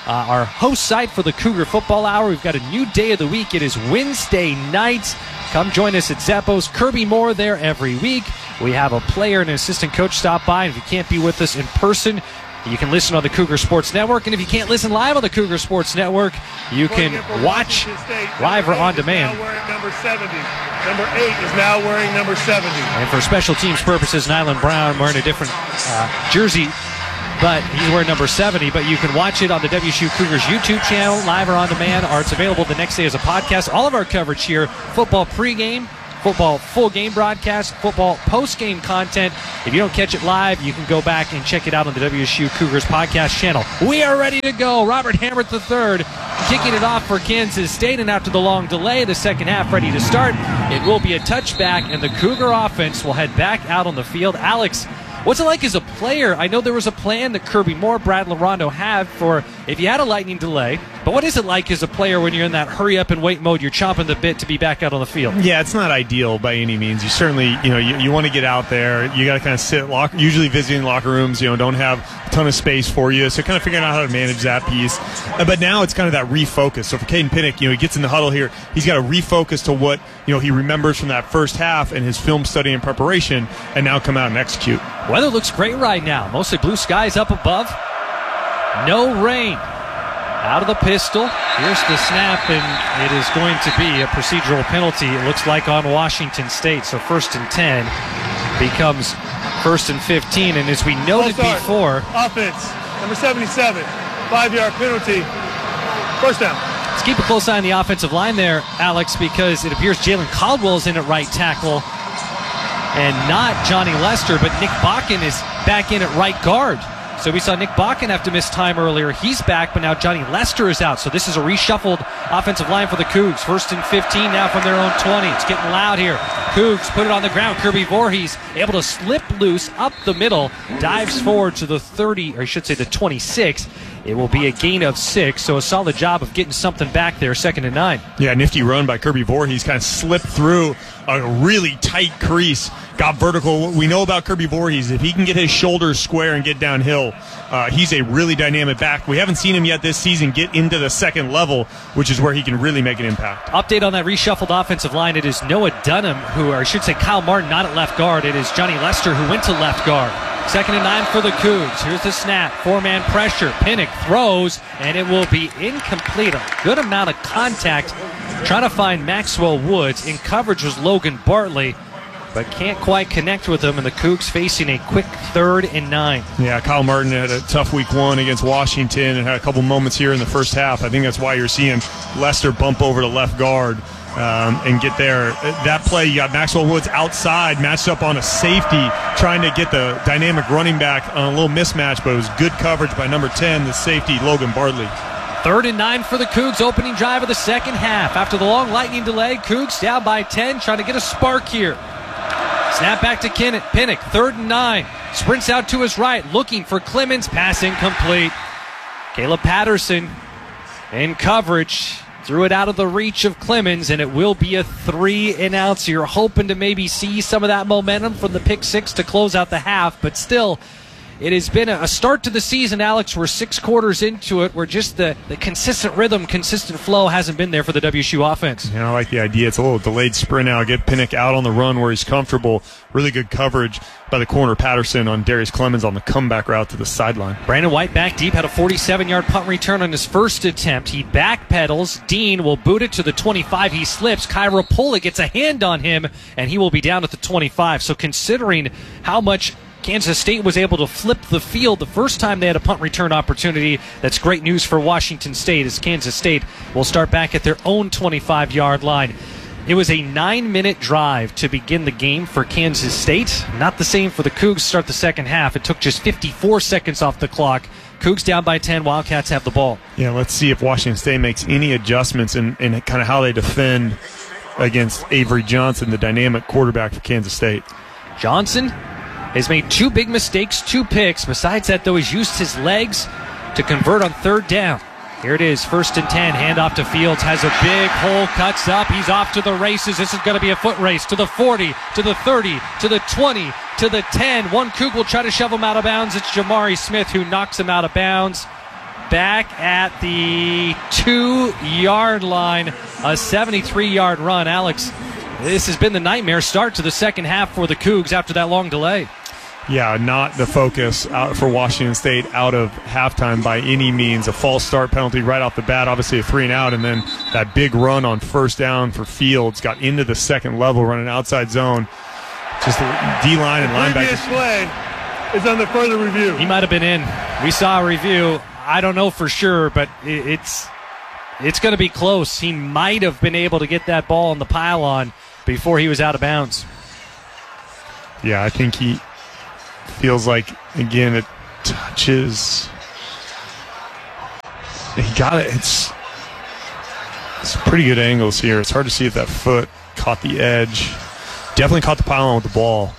uh, our host site for the Cougar Football Hour. We've got a new day of the week. It is Wednesday night. Come join us at Zappos. Kirby Moore there every week. We have a player and an assistant coach stop by. And if you can't be with us in person, you can listen on the Cougar Sports Network. And if you can't listen live on the Cougar Sports Network, you can watch live or on demand. Now wearing number seventy. Number eight is now wearing number seventy. And for special teams purposes, Nyland Brown wearing a different uh, jersey, but he's wearing number seventy. But you can watch it on the W S U Cougars YouTube channel, live or on demand, or it's available the next day as a podcast. All of our coverage here, football pregame, football full game broadcast, football post-game content. If you don't catch it live, you can go back and check it out on the W S U Cougars podcast channel. We are ready to go. Robert Hammer the third kicking it off for Kansas State, and after the long delay, the second half ready to start. It will be a touchback, and the Cougar offense will head back out on the field. Alex, what's it like as a player? I know there was a plan that Kirby Moore, Brad Larondo had for if you had a lightning delay, but what is it like as a player when you're in that hurry up and wait mode? You're chomping the bit to be back out on the field. Yeah, it's not ideal by any means. You certainly, you know, you, you want to get out there. You got to kind of sit, lock, usually visiting locker rooms, you know, don't have a ton of space for you. So kind of figuring out how to manage that piece. Uh, but now it's kind of that refocus. So for Caden Pinnock, you know, he gets in the huddle here. He's got to refocus to what, you know, he remembers from that first half and his film study and preparation, and now come out and execute. Weather looks great right now. Mostly blue skies up above. No rain. Out of the pistol. Here's the snap, and it is going to be a procedural penalty, it looks like, on Washington State. So first and ten becomes first and fifteen. And as we noted before, offense, number seventy-seven, five-yard penalty, first down. Let's keep a close eye on the offensive line there, Alex, because it appears Jalen Caldwell is in at right tackle and not Johnny Lester, but Nick Bakken is back in at right guard. So we saw Nick Bakken have to miss time earlier. He's back, but now Johnny Lester is out. So this is a reshuffled offensive line for the Cougs. First and fifteen now from their own twenty. It's getting loud here. Cougs put it on the ground. Kirby Voorhees able to slip loose up the middle. Dives forward to the thirty, or I should say the twenty-six. It will be a gain of six, so a solid job of getting something back there, second and nine. Yeah, nifty run by Kirby Voorhees. Kind of slipped through a really tight crease. Got vertical. What we know about Kirby Voorhees, if he can get his shoulders square and get downhill, uh, he's a really dynamic back. We haven't seen him yet this season get into the second level, which is where he can really make an impact. Update on that reshuffled offensive line. It is Noah Dunham, who, or I should say Kyle Martin, not at left guard. It is Johnny Lester, who went to left guard. Second and nine for the Cougs. Here's the snap. Four-man pressure. Pinnock throws, and it will be incomplete. A good amount of contact trying to find Maxwell Woods. In coverage was Logan Bartley, but can't quite connect with him, and the Cougs facing a quick third and nine. Yeah, Kyle Martin had a tough week one against Washington and had a couple moments here in the first half. I think that's why you're seeing Lester bump over to left guard um, and get there. That play, you got Maxwell Woods outside, matched up on a safety, trying to get the dynamic running back on a little mismatch, but it was good coverage by number ten, the safety, Logan Bartley. Third and nine for the Cougs, opening drive of the second half. After the long lightning delay, Cougs down by ten, trying to get a spark here. Snap back to Pinnock, third and nine. Sprints out to his right, looking for Clemens, pass incomplete. Caleb Patterson in coverage, threw it out of the reach of Clemens, and it will be a three and out. So you're hoping to maybe see some of that momentum from the pick six to close out the half, but still, it has been a start to the season, Alex. We're six quarters into it, where just the, the consistent rhythm, consistent flow hasn't been there for the W S U offense. Yeah, I like the idea. It's a little delayed sprint now. Get Pinnock out on the run where he's comfortable. Really good coverage by the corner Patterson on Darius Clemens on the comeback route to the sideline. Brandon White back deep, had a forty-seven-yard punt return on his first attempt. He backpedals. Dean will boot it to the twenty-five. He slips. Kyra Pola gets a hand on him, and he will be down at the twenty-five. So considering how much Kansas State was able to flip the field the first time they had a punt return opportunity, that's great news for Washington State, as Kansas State will start back at their own twenty-five-yard line. It was a nine-minute drive to begin the game for Kansas State. Not the same for the Cougs to start the second half. It took just fifty-four seconds off the clock. Cougs down by ten. Wildcats have the ball. Yeah, let's see if Washington State makes any adjustments in, in kind of how they defend against Avery Johnson, the dynamic quarterback for Kansas State. Johnson has made two big mistakes, two picks. Besides that, though, he's used his legs to convert on third down. Here it is, first and ten, handoff to Fields, has a big hole, cuts up, he's off to the races. This is going to be a foot race to the forty, to the thirty, to the twenty, to the ten. One Coug will try to shove him out of bounds. It's Jamari Smith who knocks him out of bounds. back at the two-yard line, a seventy-three-yard run. Alex, this has been the nightmare start to the second half for the Cougs after that long delay. Yeah, not the focus out for Washington State out of halftime by any means. A false start penalty right off the bat, obviously a three and out, and then that big run on first down for Fields, got into the second level, running outside zone. Just D-line and linebacker. Previous play is on the further review. He might have been in. We saw a review. I don't know for sure, but it's it's going to be close. He might have been able to get that ball on the pylon before he was out of bounds. Yeah, I think he feels like, again, it touches. He got it. It's, it's pretty good angles here. It's hard to see if that foot caught the edge. Definitely caught the pylon with the ball.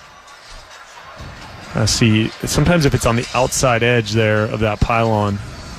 I see. Sometimes if it's on the outside edge there of that pylon.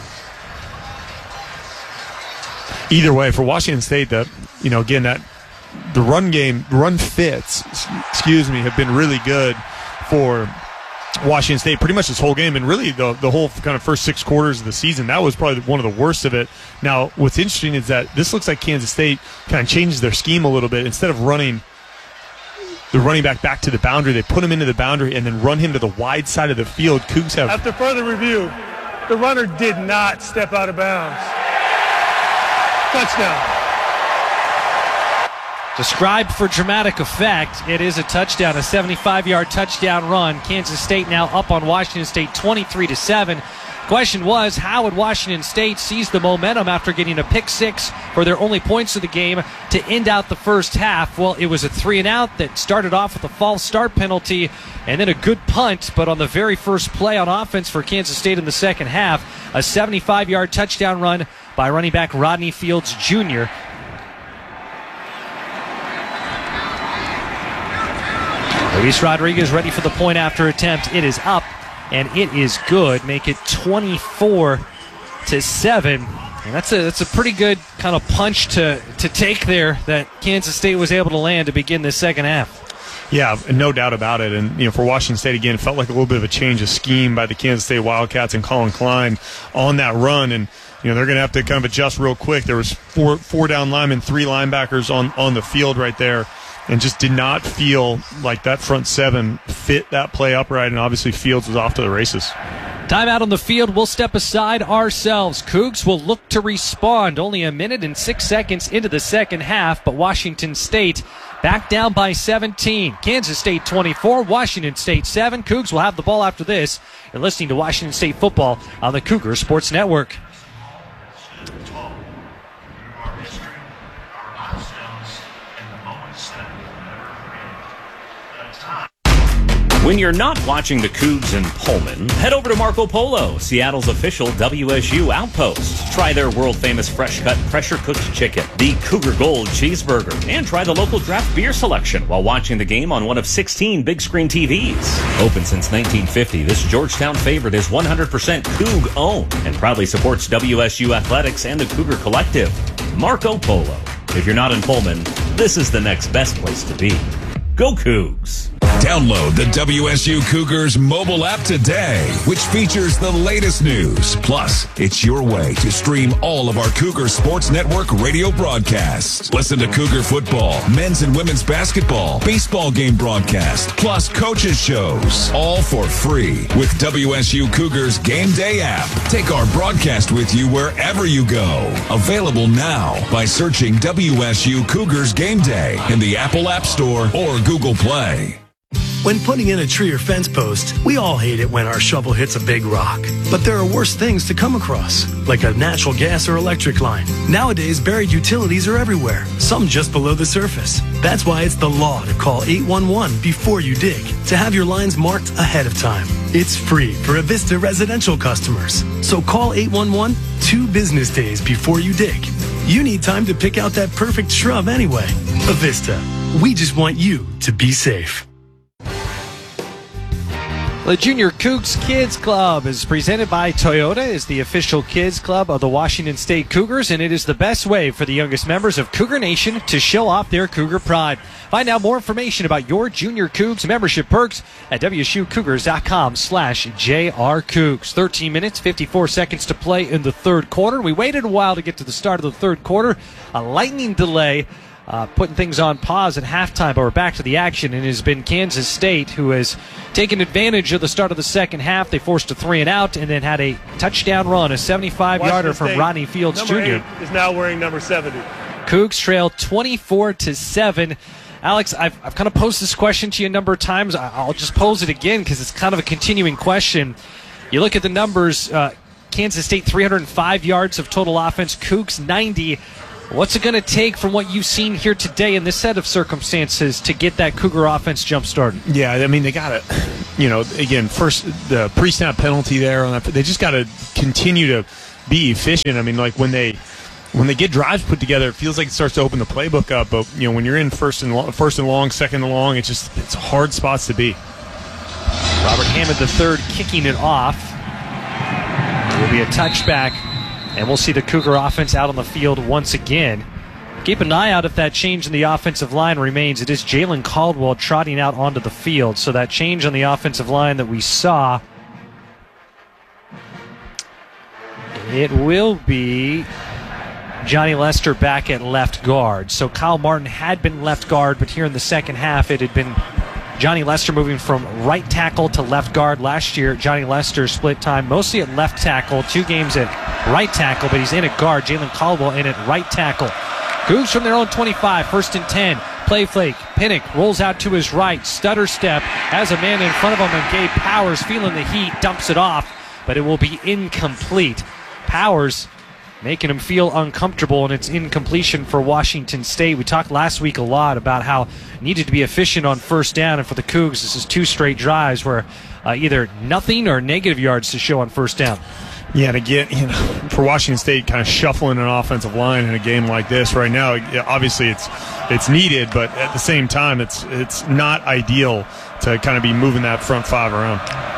Either way, for Washington State, that, you know, again, that the run game, run fits, excuse me, have been really good for Washington State pretty much this whole game, and really the the whole kind of first six quarters of the season. That was probably one of the worst of it. Now, what's interesting is that this looks like Kansas State kind of changes their scheme a little bit. Instead of running the running back back to the boundary, they put him into the boundary and then run him to the wide side of the field. Cougs have... After further review, the runner did not step out of bounds. Touchdown. Described for dramatic effect, it is a touchdown, a seventy-five-yard touchdown run. Kansas State now up on Washington State twenty-three to seven. Question was, how would Washington State seize the momentum after getting a pick six for their only points of the game to end out the first half? Well, it was a three and out that started off with a false start penalty and then a good punt, but on the very first play on offense for Kansas State in the second half, a seventy-five-yard touchdown run by running back Rodney Fields Junior Luis Rodriguez ready for the point after attempt. It is up, and it is good. Make it twenty-four to seven. And that's a that's a pretty good kind of punch to, to take there that Kansas State was able to land to begin the second half. Yeah, no doubt about it. And, you know, for Washington State, again, it felt like a little bit of a change of scheme by the Kansas State Wildcats and Colin Klein on that run. And, you know, they're going to have to kind of adjust real quick. There was four four down linemen, three linebackers on, on the field right there, and just did not feel like that front seven fit that play upright. And obviously Fields was off to the races. Timeout on the field. We'll step aside ourselves. Cougs will look to respond. Only a minute and six seconds into the second half, but Washington State back down by seventeen. Kansas State twenty-four, Washington State seven. Cougs will have the ball after this. You're listening to Washington State football on the Cougar Sports Network. When you're not watching the Cougs in Pullman, head over to Marco Polo, Seattle's official W S U outpost. Try their world-famous fresh-cut, pressure-cooked chicken, the Cougar Gold cheeseburger, and try the local draft beer selection while watching the game on one of sixteen big-screen T Vs. Open since nineteen fifty, this Georgetown favorite is one hundred percent Coug-owned and proudly supports W S U athletics and the Cougar Collective. Marco Polo. If you're not in Pullman, this is the next best place to be. Go Cougs! Download the W S U Cougars mobile app today, which features the latest news. Plus, it's your way to stream all of our Cougar Sports Network radio broadcasts. Listen to Cougar football, men's and women's basketball, baseball game broadcast, plus coaches shows, all for free with W S U Cougars Game Day app. Take our broadcast with you wherever you go. Available now by searching W S U Cougars Game Day in the Apple App Store or Google Play. When putting in a tree or fence post, we all hate it when our shovel hits a big rock. But there are worse things to come across, like a natural gas or electric line. Nowadays, buried utilities are everywhere, some just below the surface. That's why it's the law to call eight one one before you dig, to have your lines marked ahead of time. It's free for Avista residential customers. So call eight one one two business days before you dig. You need time to pick out that perfect shrub anyway. Avista, we just want you to be safe. The Junior Cougs Kids Club is presented by Toyota, is the official kids club of the Washington State Cougars, and it is the best way for the youngest members of Cougar Nation to show off their Cougar pride. Find out more information about your Junior Cougs membership perks at W S U Cougars dot com slash J R Cougs. thirteen minutes, fifty-four seconds to play in the third quarter. We waited a while to get to the start of the third quarter. A lightning delay. Uh, putting things on pause at halftime, but we're back to the action, and it has been Kansas State who has taken advantage of the start of the second half. They forced a three and out and then had a touchdown run, a seventy-five-yarder from Rodney Fields number Junior eight is now wearing number seventy. Cougs trail twenty-four to seven. Alex, I've, I've kind of posed this question to you a number of times. I'll just pose it again because it's kind of a continuing question. You look at the numbers, uh, Kansas State three hundred five yards of total offense, Cougs ninety. What's it going to take from what you've seen here today in this set of circumstances to get that Cougar offense jump-started? Yeah, I mean, they got to, you know, again, first, the pre-snap penalty there, on that, they just got to continue to be efficient. I mean, like, when they when they get drives put together, it feels like it starts to open the playbook up. But, you know, when you're in first and, lo- first and long, second and long, it's just it's hard spots to be. Robert Hammond the third kicking it off. It will be a touchback. And we'll see the Cougar offense out on the field once again. Keep an eye out if that change in the offensive line remains. It is Jalen Caldwell trotting out onto the field. So that change on the offensive line that we saw, it will be Johnny Lester back at left guard. So Kyle Martin had been left guard, but here in the second half it had been Johnny Lester moving from right tackle to left guard. Last year, Johnny Lester split time mostly at left tackle, two games at right tackle, but he's in at guard. Jalen Caldwell in at right tackle. Cougs from their own twenty-five, first and ten. Play fake. Pinnock rolls out to his right. Stutter step. Has a man in front of him, and Gabe Powers, feeling the heat, dumps it off, but it will be incomplete. Powers making him feel uncomfortable, and it's incompletion for Washington State. We talked last week a lot about how needed to be efficient on first down, and for the Cougs, this is two straight drives where uh, either nothing or negative yards to show on first down. Yeah, and again, you know, for Washington State, kind of shuffling an offensive line in a game like this right now, obviously it's it's needed, but at the same time, it's it's not ideal to kind of be moving that front five around.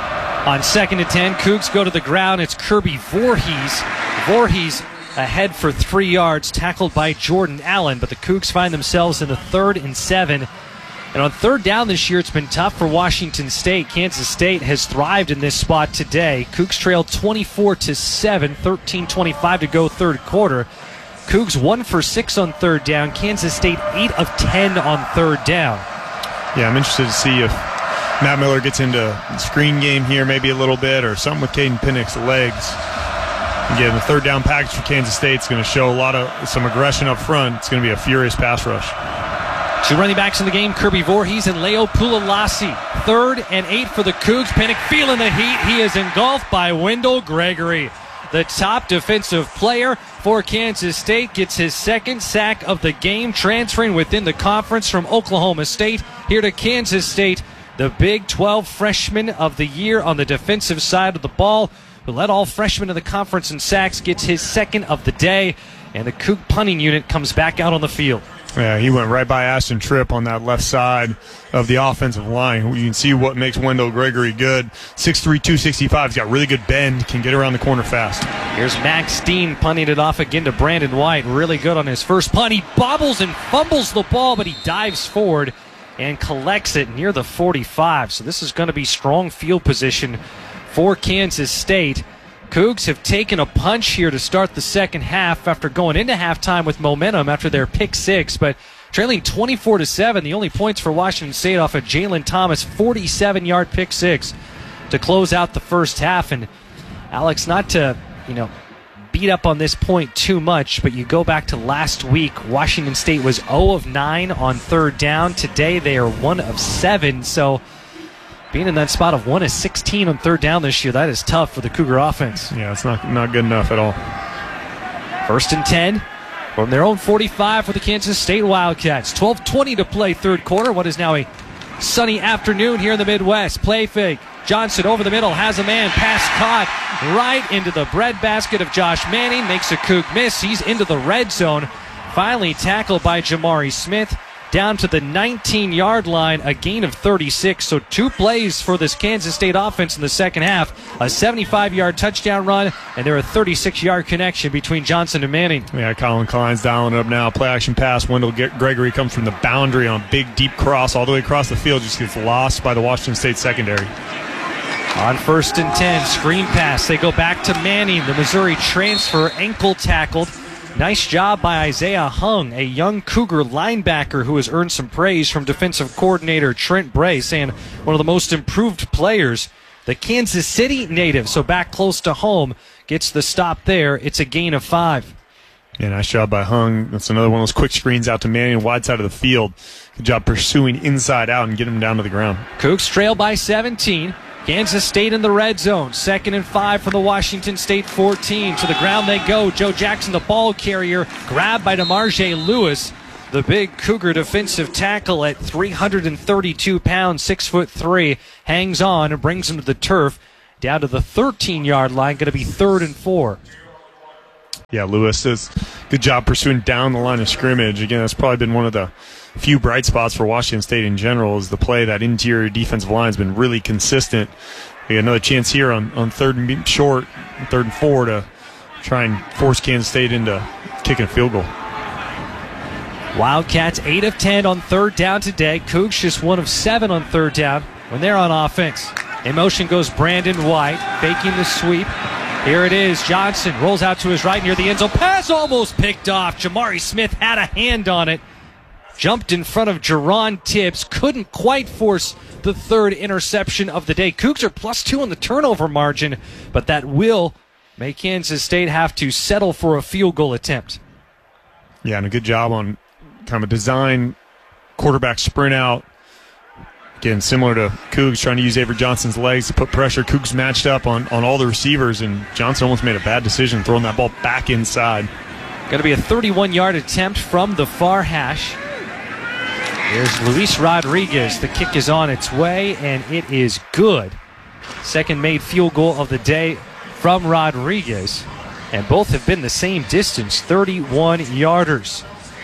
On second and ten, Cougs go to the ground. It's Kirby Voorhees. Voorhees ahead for three yards, tackled by Jordan Allen, but the Cougs find themselves in the third and seven. And on third down this year, it's been tough for Washington State. Kansas State has thrived in this spot today. Cougs trail twenty-four to seven, thirteen twenty-five to go third quarter. Cougs one for six on third down. Kansas State eight of ten on third down. Yeah, I'm interested to see if Matt Miller gets into the screen game here maybe a little bit, or something with Caden Pinnock's legs. Again, the third down package for Kansas State is going to show a lot of some aggression up front. It's going to be a furious pass rush. Two running backs in the game, Kirby Voorhees and Leo Pulalasi. Third and eight for the Cougs. Pinnock feeling the heat. He is engulfed by Wendell Gregory. The top defensive player for Kansas State gets his second sack of the game, transferring within the conference from Oklahoma State here to Kansas State. The Big twelve freshman of the year on the defensive side of the ball, who led all freshmen of the conference in sacks, gets his second of the day, and the Coug punting unit comes back out on the field. Yeah, he went right by Ashton Tripp on that left side of the offensive line. You can see what makes Wendell Gregory good. six three, two sixty-five. He's got really good bend, can get around the corner fast. Here's Max Steen punting it off again to Brandon White. Really good on his first punt. He bobbles and fumbles the ball, but he dives forward and collects it near the forty-five. So this is going to be strong field position for Kansas State. Cougs have taken a punch here to start the second half after going into halftime with momentum after their pick six, but trailing twenty-four to seven. The only points for Washington State off of Jalen Thomas' forty-seven-yard pick six to close out the first half. And Alex, not to, you know, beat up on this point too much, but you go back to last week, Washington State was zero of nine on third down. Today they are one of seven, so being in that spot of one of sixteen on third down this year, that is tough for the Cougar offense. Yeah, it's not not good enough at all. First and ten from their own forty-five for the Kansas State Wildcats. twelve twenty to play third quarter. What is now a sunny afternoon here in the Midwest. Play fake. Johnson over the middle, has a man, pass caught right into the breadbasket of Josh Manning. Makes a Coug miss. He's into the red zone. Finally tackled by Jamari Smith. down to the nineteen-yard line, a gain of thirty-six. So two plays for this Kansas State offense in the second half, a seventy-five-yard touchdown run, and there a thirty-six-yard connection between Johnson and Manning. Yeah, Colin Klein's dialing it up now. Play action pass. Wendell Gregory comes from the boundary on a big, deep cross all the way across the field. Just gets lost by the Washington State secondary. On first and ten, screen pass. They go back to Manning, the Missouri transfer, ankle tackled. Nice job by Isaiah Hung, a young Cougar linebacker who has earned some praise from defensive coordinator Trent Bray, saying one of the most improved players. The Kansas City native, so back close to home, gets the stop there. It's a gain of five. Yeah, nice job by Hung. That's another one of those quick screens out to Manning, wide side of the field. Good job pursuing inside out and getting him down to the ground. Cougs trail by seventeen. Kansas State in the red zone. Second and five from the Washington State fourteen. To the ground they go. Joe Jackson, the ball carrier, grabbed by DeMarge Lewis. The big Cougar defensive tackle at three hundred thirty-two pounds, six foot three, hangs on and brings him to the turf. Down to the thirteen-yard line. Going to be third and four. Yeah, Lewis does good job pursuing down the line of scrimmage. Again, that's probably been one of the few bright spots for Washington State in general is the play. That interior defensive line has been really consistent. We got another chance here on, on third and short, third and four to try and force Kansas State into kicking a field goal. Wildcats eight of ten on third down today. Cougs just one of seven on third down when they're on offense. In motion goes Brandon White, faking the sweep. Here it is. Johnson rolls out to his right near the end zone. Pass almost picked off. Jamari Smith had a hand on it. Jumped in front of Jerron Tibbs. Couldn't quite force the third interception of the day. Cougs are plus two on the turnover margin, but that will make Kansas State have to settle for a field goal attempt. Yeah, and a good job on kind of a design quarterback sprint out. Again, similar to Cougs trying to use Avery Johnson's legs to put pressure. Cougs matched up on, on all the receivers, and Johnson almost made a bad decision throwing that ball back inside. Going to be a thirty-one-yard attempt from the far hash. Here's Luis Rodriguez. The kick is on its way, and it is good. Second made field goal of the day from Rodriguez, and both have been the same distance, thirty-one-yarders.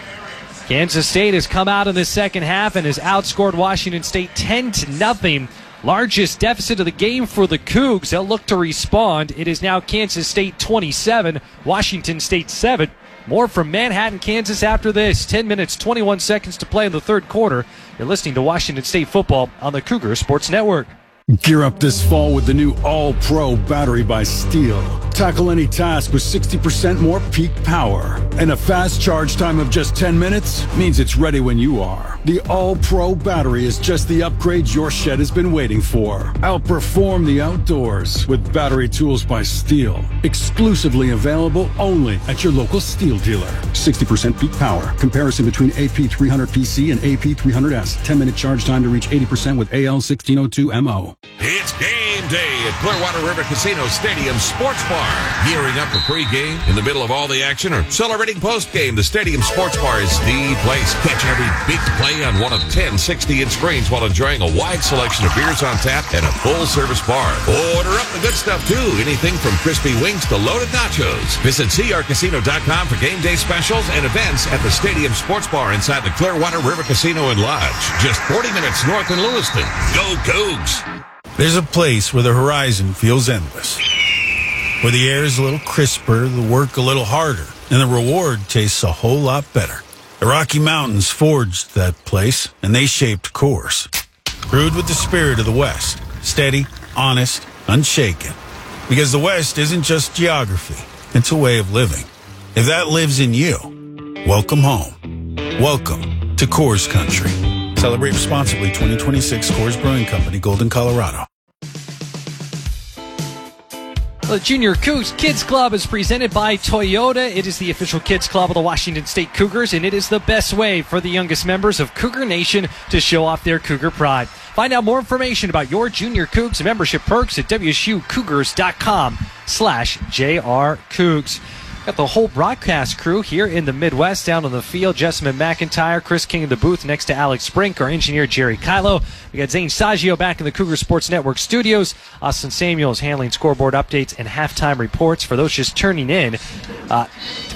Kansas State has come out in the second half and has outscored Washington State ten to nothing. Largest deficit of the game for the Cougs. They'll look to respond. It is now Kansas State twenty-seven, Washington State seven. More from Manhattan, Kansas after this. ten minutes, twenty-one seconds to play in the third quarter. You're listening to Washington State football on the Cougar Sports Network. Gear up this fall with the new All-Pro battery by Steel. Tackle any task with sixty percent more peak power. And a fast charge time of just ten minutes means it's ready when you are. The All-Pro battery is just the upgrade your shed has been waiting for. Outperform the outdoors with battery tools by Steel. Exclusively available only at your local Steel dealer. sixty percent peak power. Comparison between A P three hundred P C and A P three hundred S. ten minute charge time to reach eighty percent with A L sixteen oh two M O. It's game day at Clearwater River Casino Stadium Sports Bar. Gearing up for pregame in the middle of all the action or celebrating postgame, the Stadium Sports Bar is the place. Catch every big play on one of ten sixty-inch screens while enjoying a wide selection of beers on tap and a full-service bar. Order up the good stuff, too. Anything from crispy wings to loaded nachos. Visit C R casino dot com for game day specials and events at the Stadium Sports Bar inside the Clearwater River Casino and Lodge. Just forty minutes north in Lewiston. Go Cougs! There's a place where the horizon feels endless, where the air is a little crisper, the work a little harder, and the reward tastes a whole lot better. The Rocky Mountains forged that place, and they shaped course. Brewed with the spirit of the West, steady, honest, unshaken. Because the West isn't just geography, it's a way of living. If that lives in you, welcome home. Welcome to Coors Country. Celebrate responsibly. Twenty twenty-six Coors Brewing Company, Golden, Colorado. The Junior Cougs Kids Club is presented by Toyota. It is the official kids club of the Washington State Cougars, and it is the best way for the youngest members of Cougar Nation to show off their Cougar pride. Find out more information about your Junior Cougs membership perks at W S U Cougars dot com slash J R Cougs. Got the whole broadcast crew here in the Midwest down on the field. Jessamine McIntyre, Chris King in the booth next to Alex Brink, our engineer Jerry Kylo. We got Zane Saggio back in the Cougar Sports Network studios. Austin Samuels handling scoreboard updates and halftime reports. For those just turning in, uh,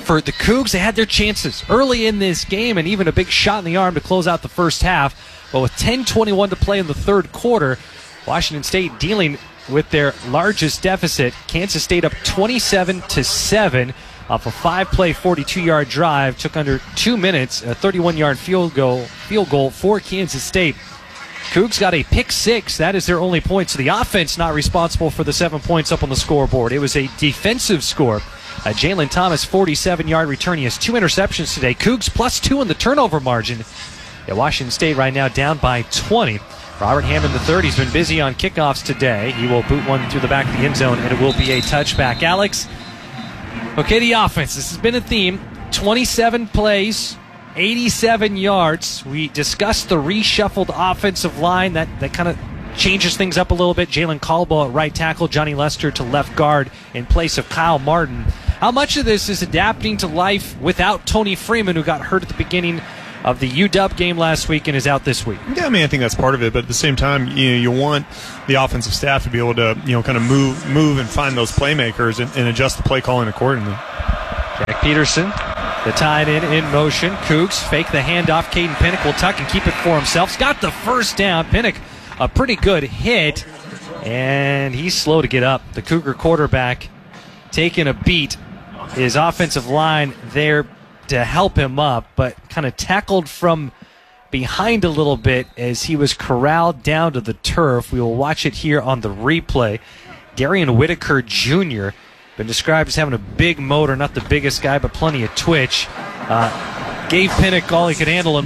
for the Cougs, they had their chances early in this game and even a big shot in the arm to close out the first half. But with ten twenty-one to play in the third quarter, Washington State dealing with their largest deficit. Kansas State up twenty-seven to seven off a five-play, forty-two-yard drive. Took under two minutes, a thirty-one-yard field goal, field goal for Kansas State. Cougs got a pick six. That is their only point. So the offense not responsible for the seven points up on the scoreboard. It was a defensive score. Uh, Jalen Thomas, forty-seven-yard return. He has two interceptions today. Cougs plus two in the turnover margin. At Washington State right now down by twenty. Robert Hammond the third, he's been busy on kickoffs today. He will boot one through the back of the end zone, and it will be a touchback. Alex, okay, the offense. This has been a theme. twenty-seven plays, eighty-seven yards. We discussed the reshuffled offensive line. That, that kind of changes things up a little bit. Jalen Caldwell at right tackle, Johnny Lester to left guard in place of Kyle Martin. How much of this is adapting to life without Tony Freeman, who got hurt at the beginning of the U W game last week and is out this week? Yeah, I mean, I think that's part of it, but at the same time, you know, you want the offensive staff to be able to, you know, kind of move move and find those playmakers and, and adjust the play calling accordingly. Jack Peterson, the tight end in motion. Cougs fake the handoff. Caden Pinnock will tuck and keep it for himself. He's got the first down. Pinnock, a pretty good hit, and he's slow to get up. The Cougar quarterback taking a beat. His offensive line there to help him up, but kind of tackled from behind a little bit as he was corralled down to the turf. We will watch it here on the replay. Darian Whitaker Junior been described as having a big motor, not the biggest guy, but plenty of twitch. Uh, gave Pinnock all he could handle.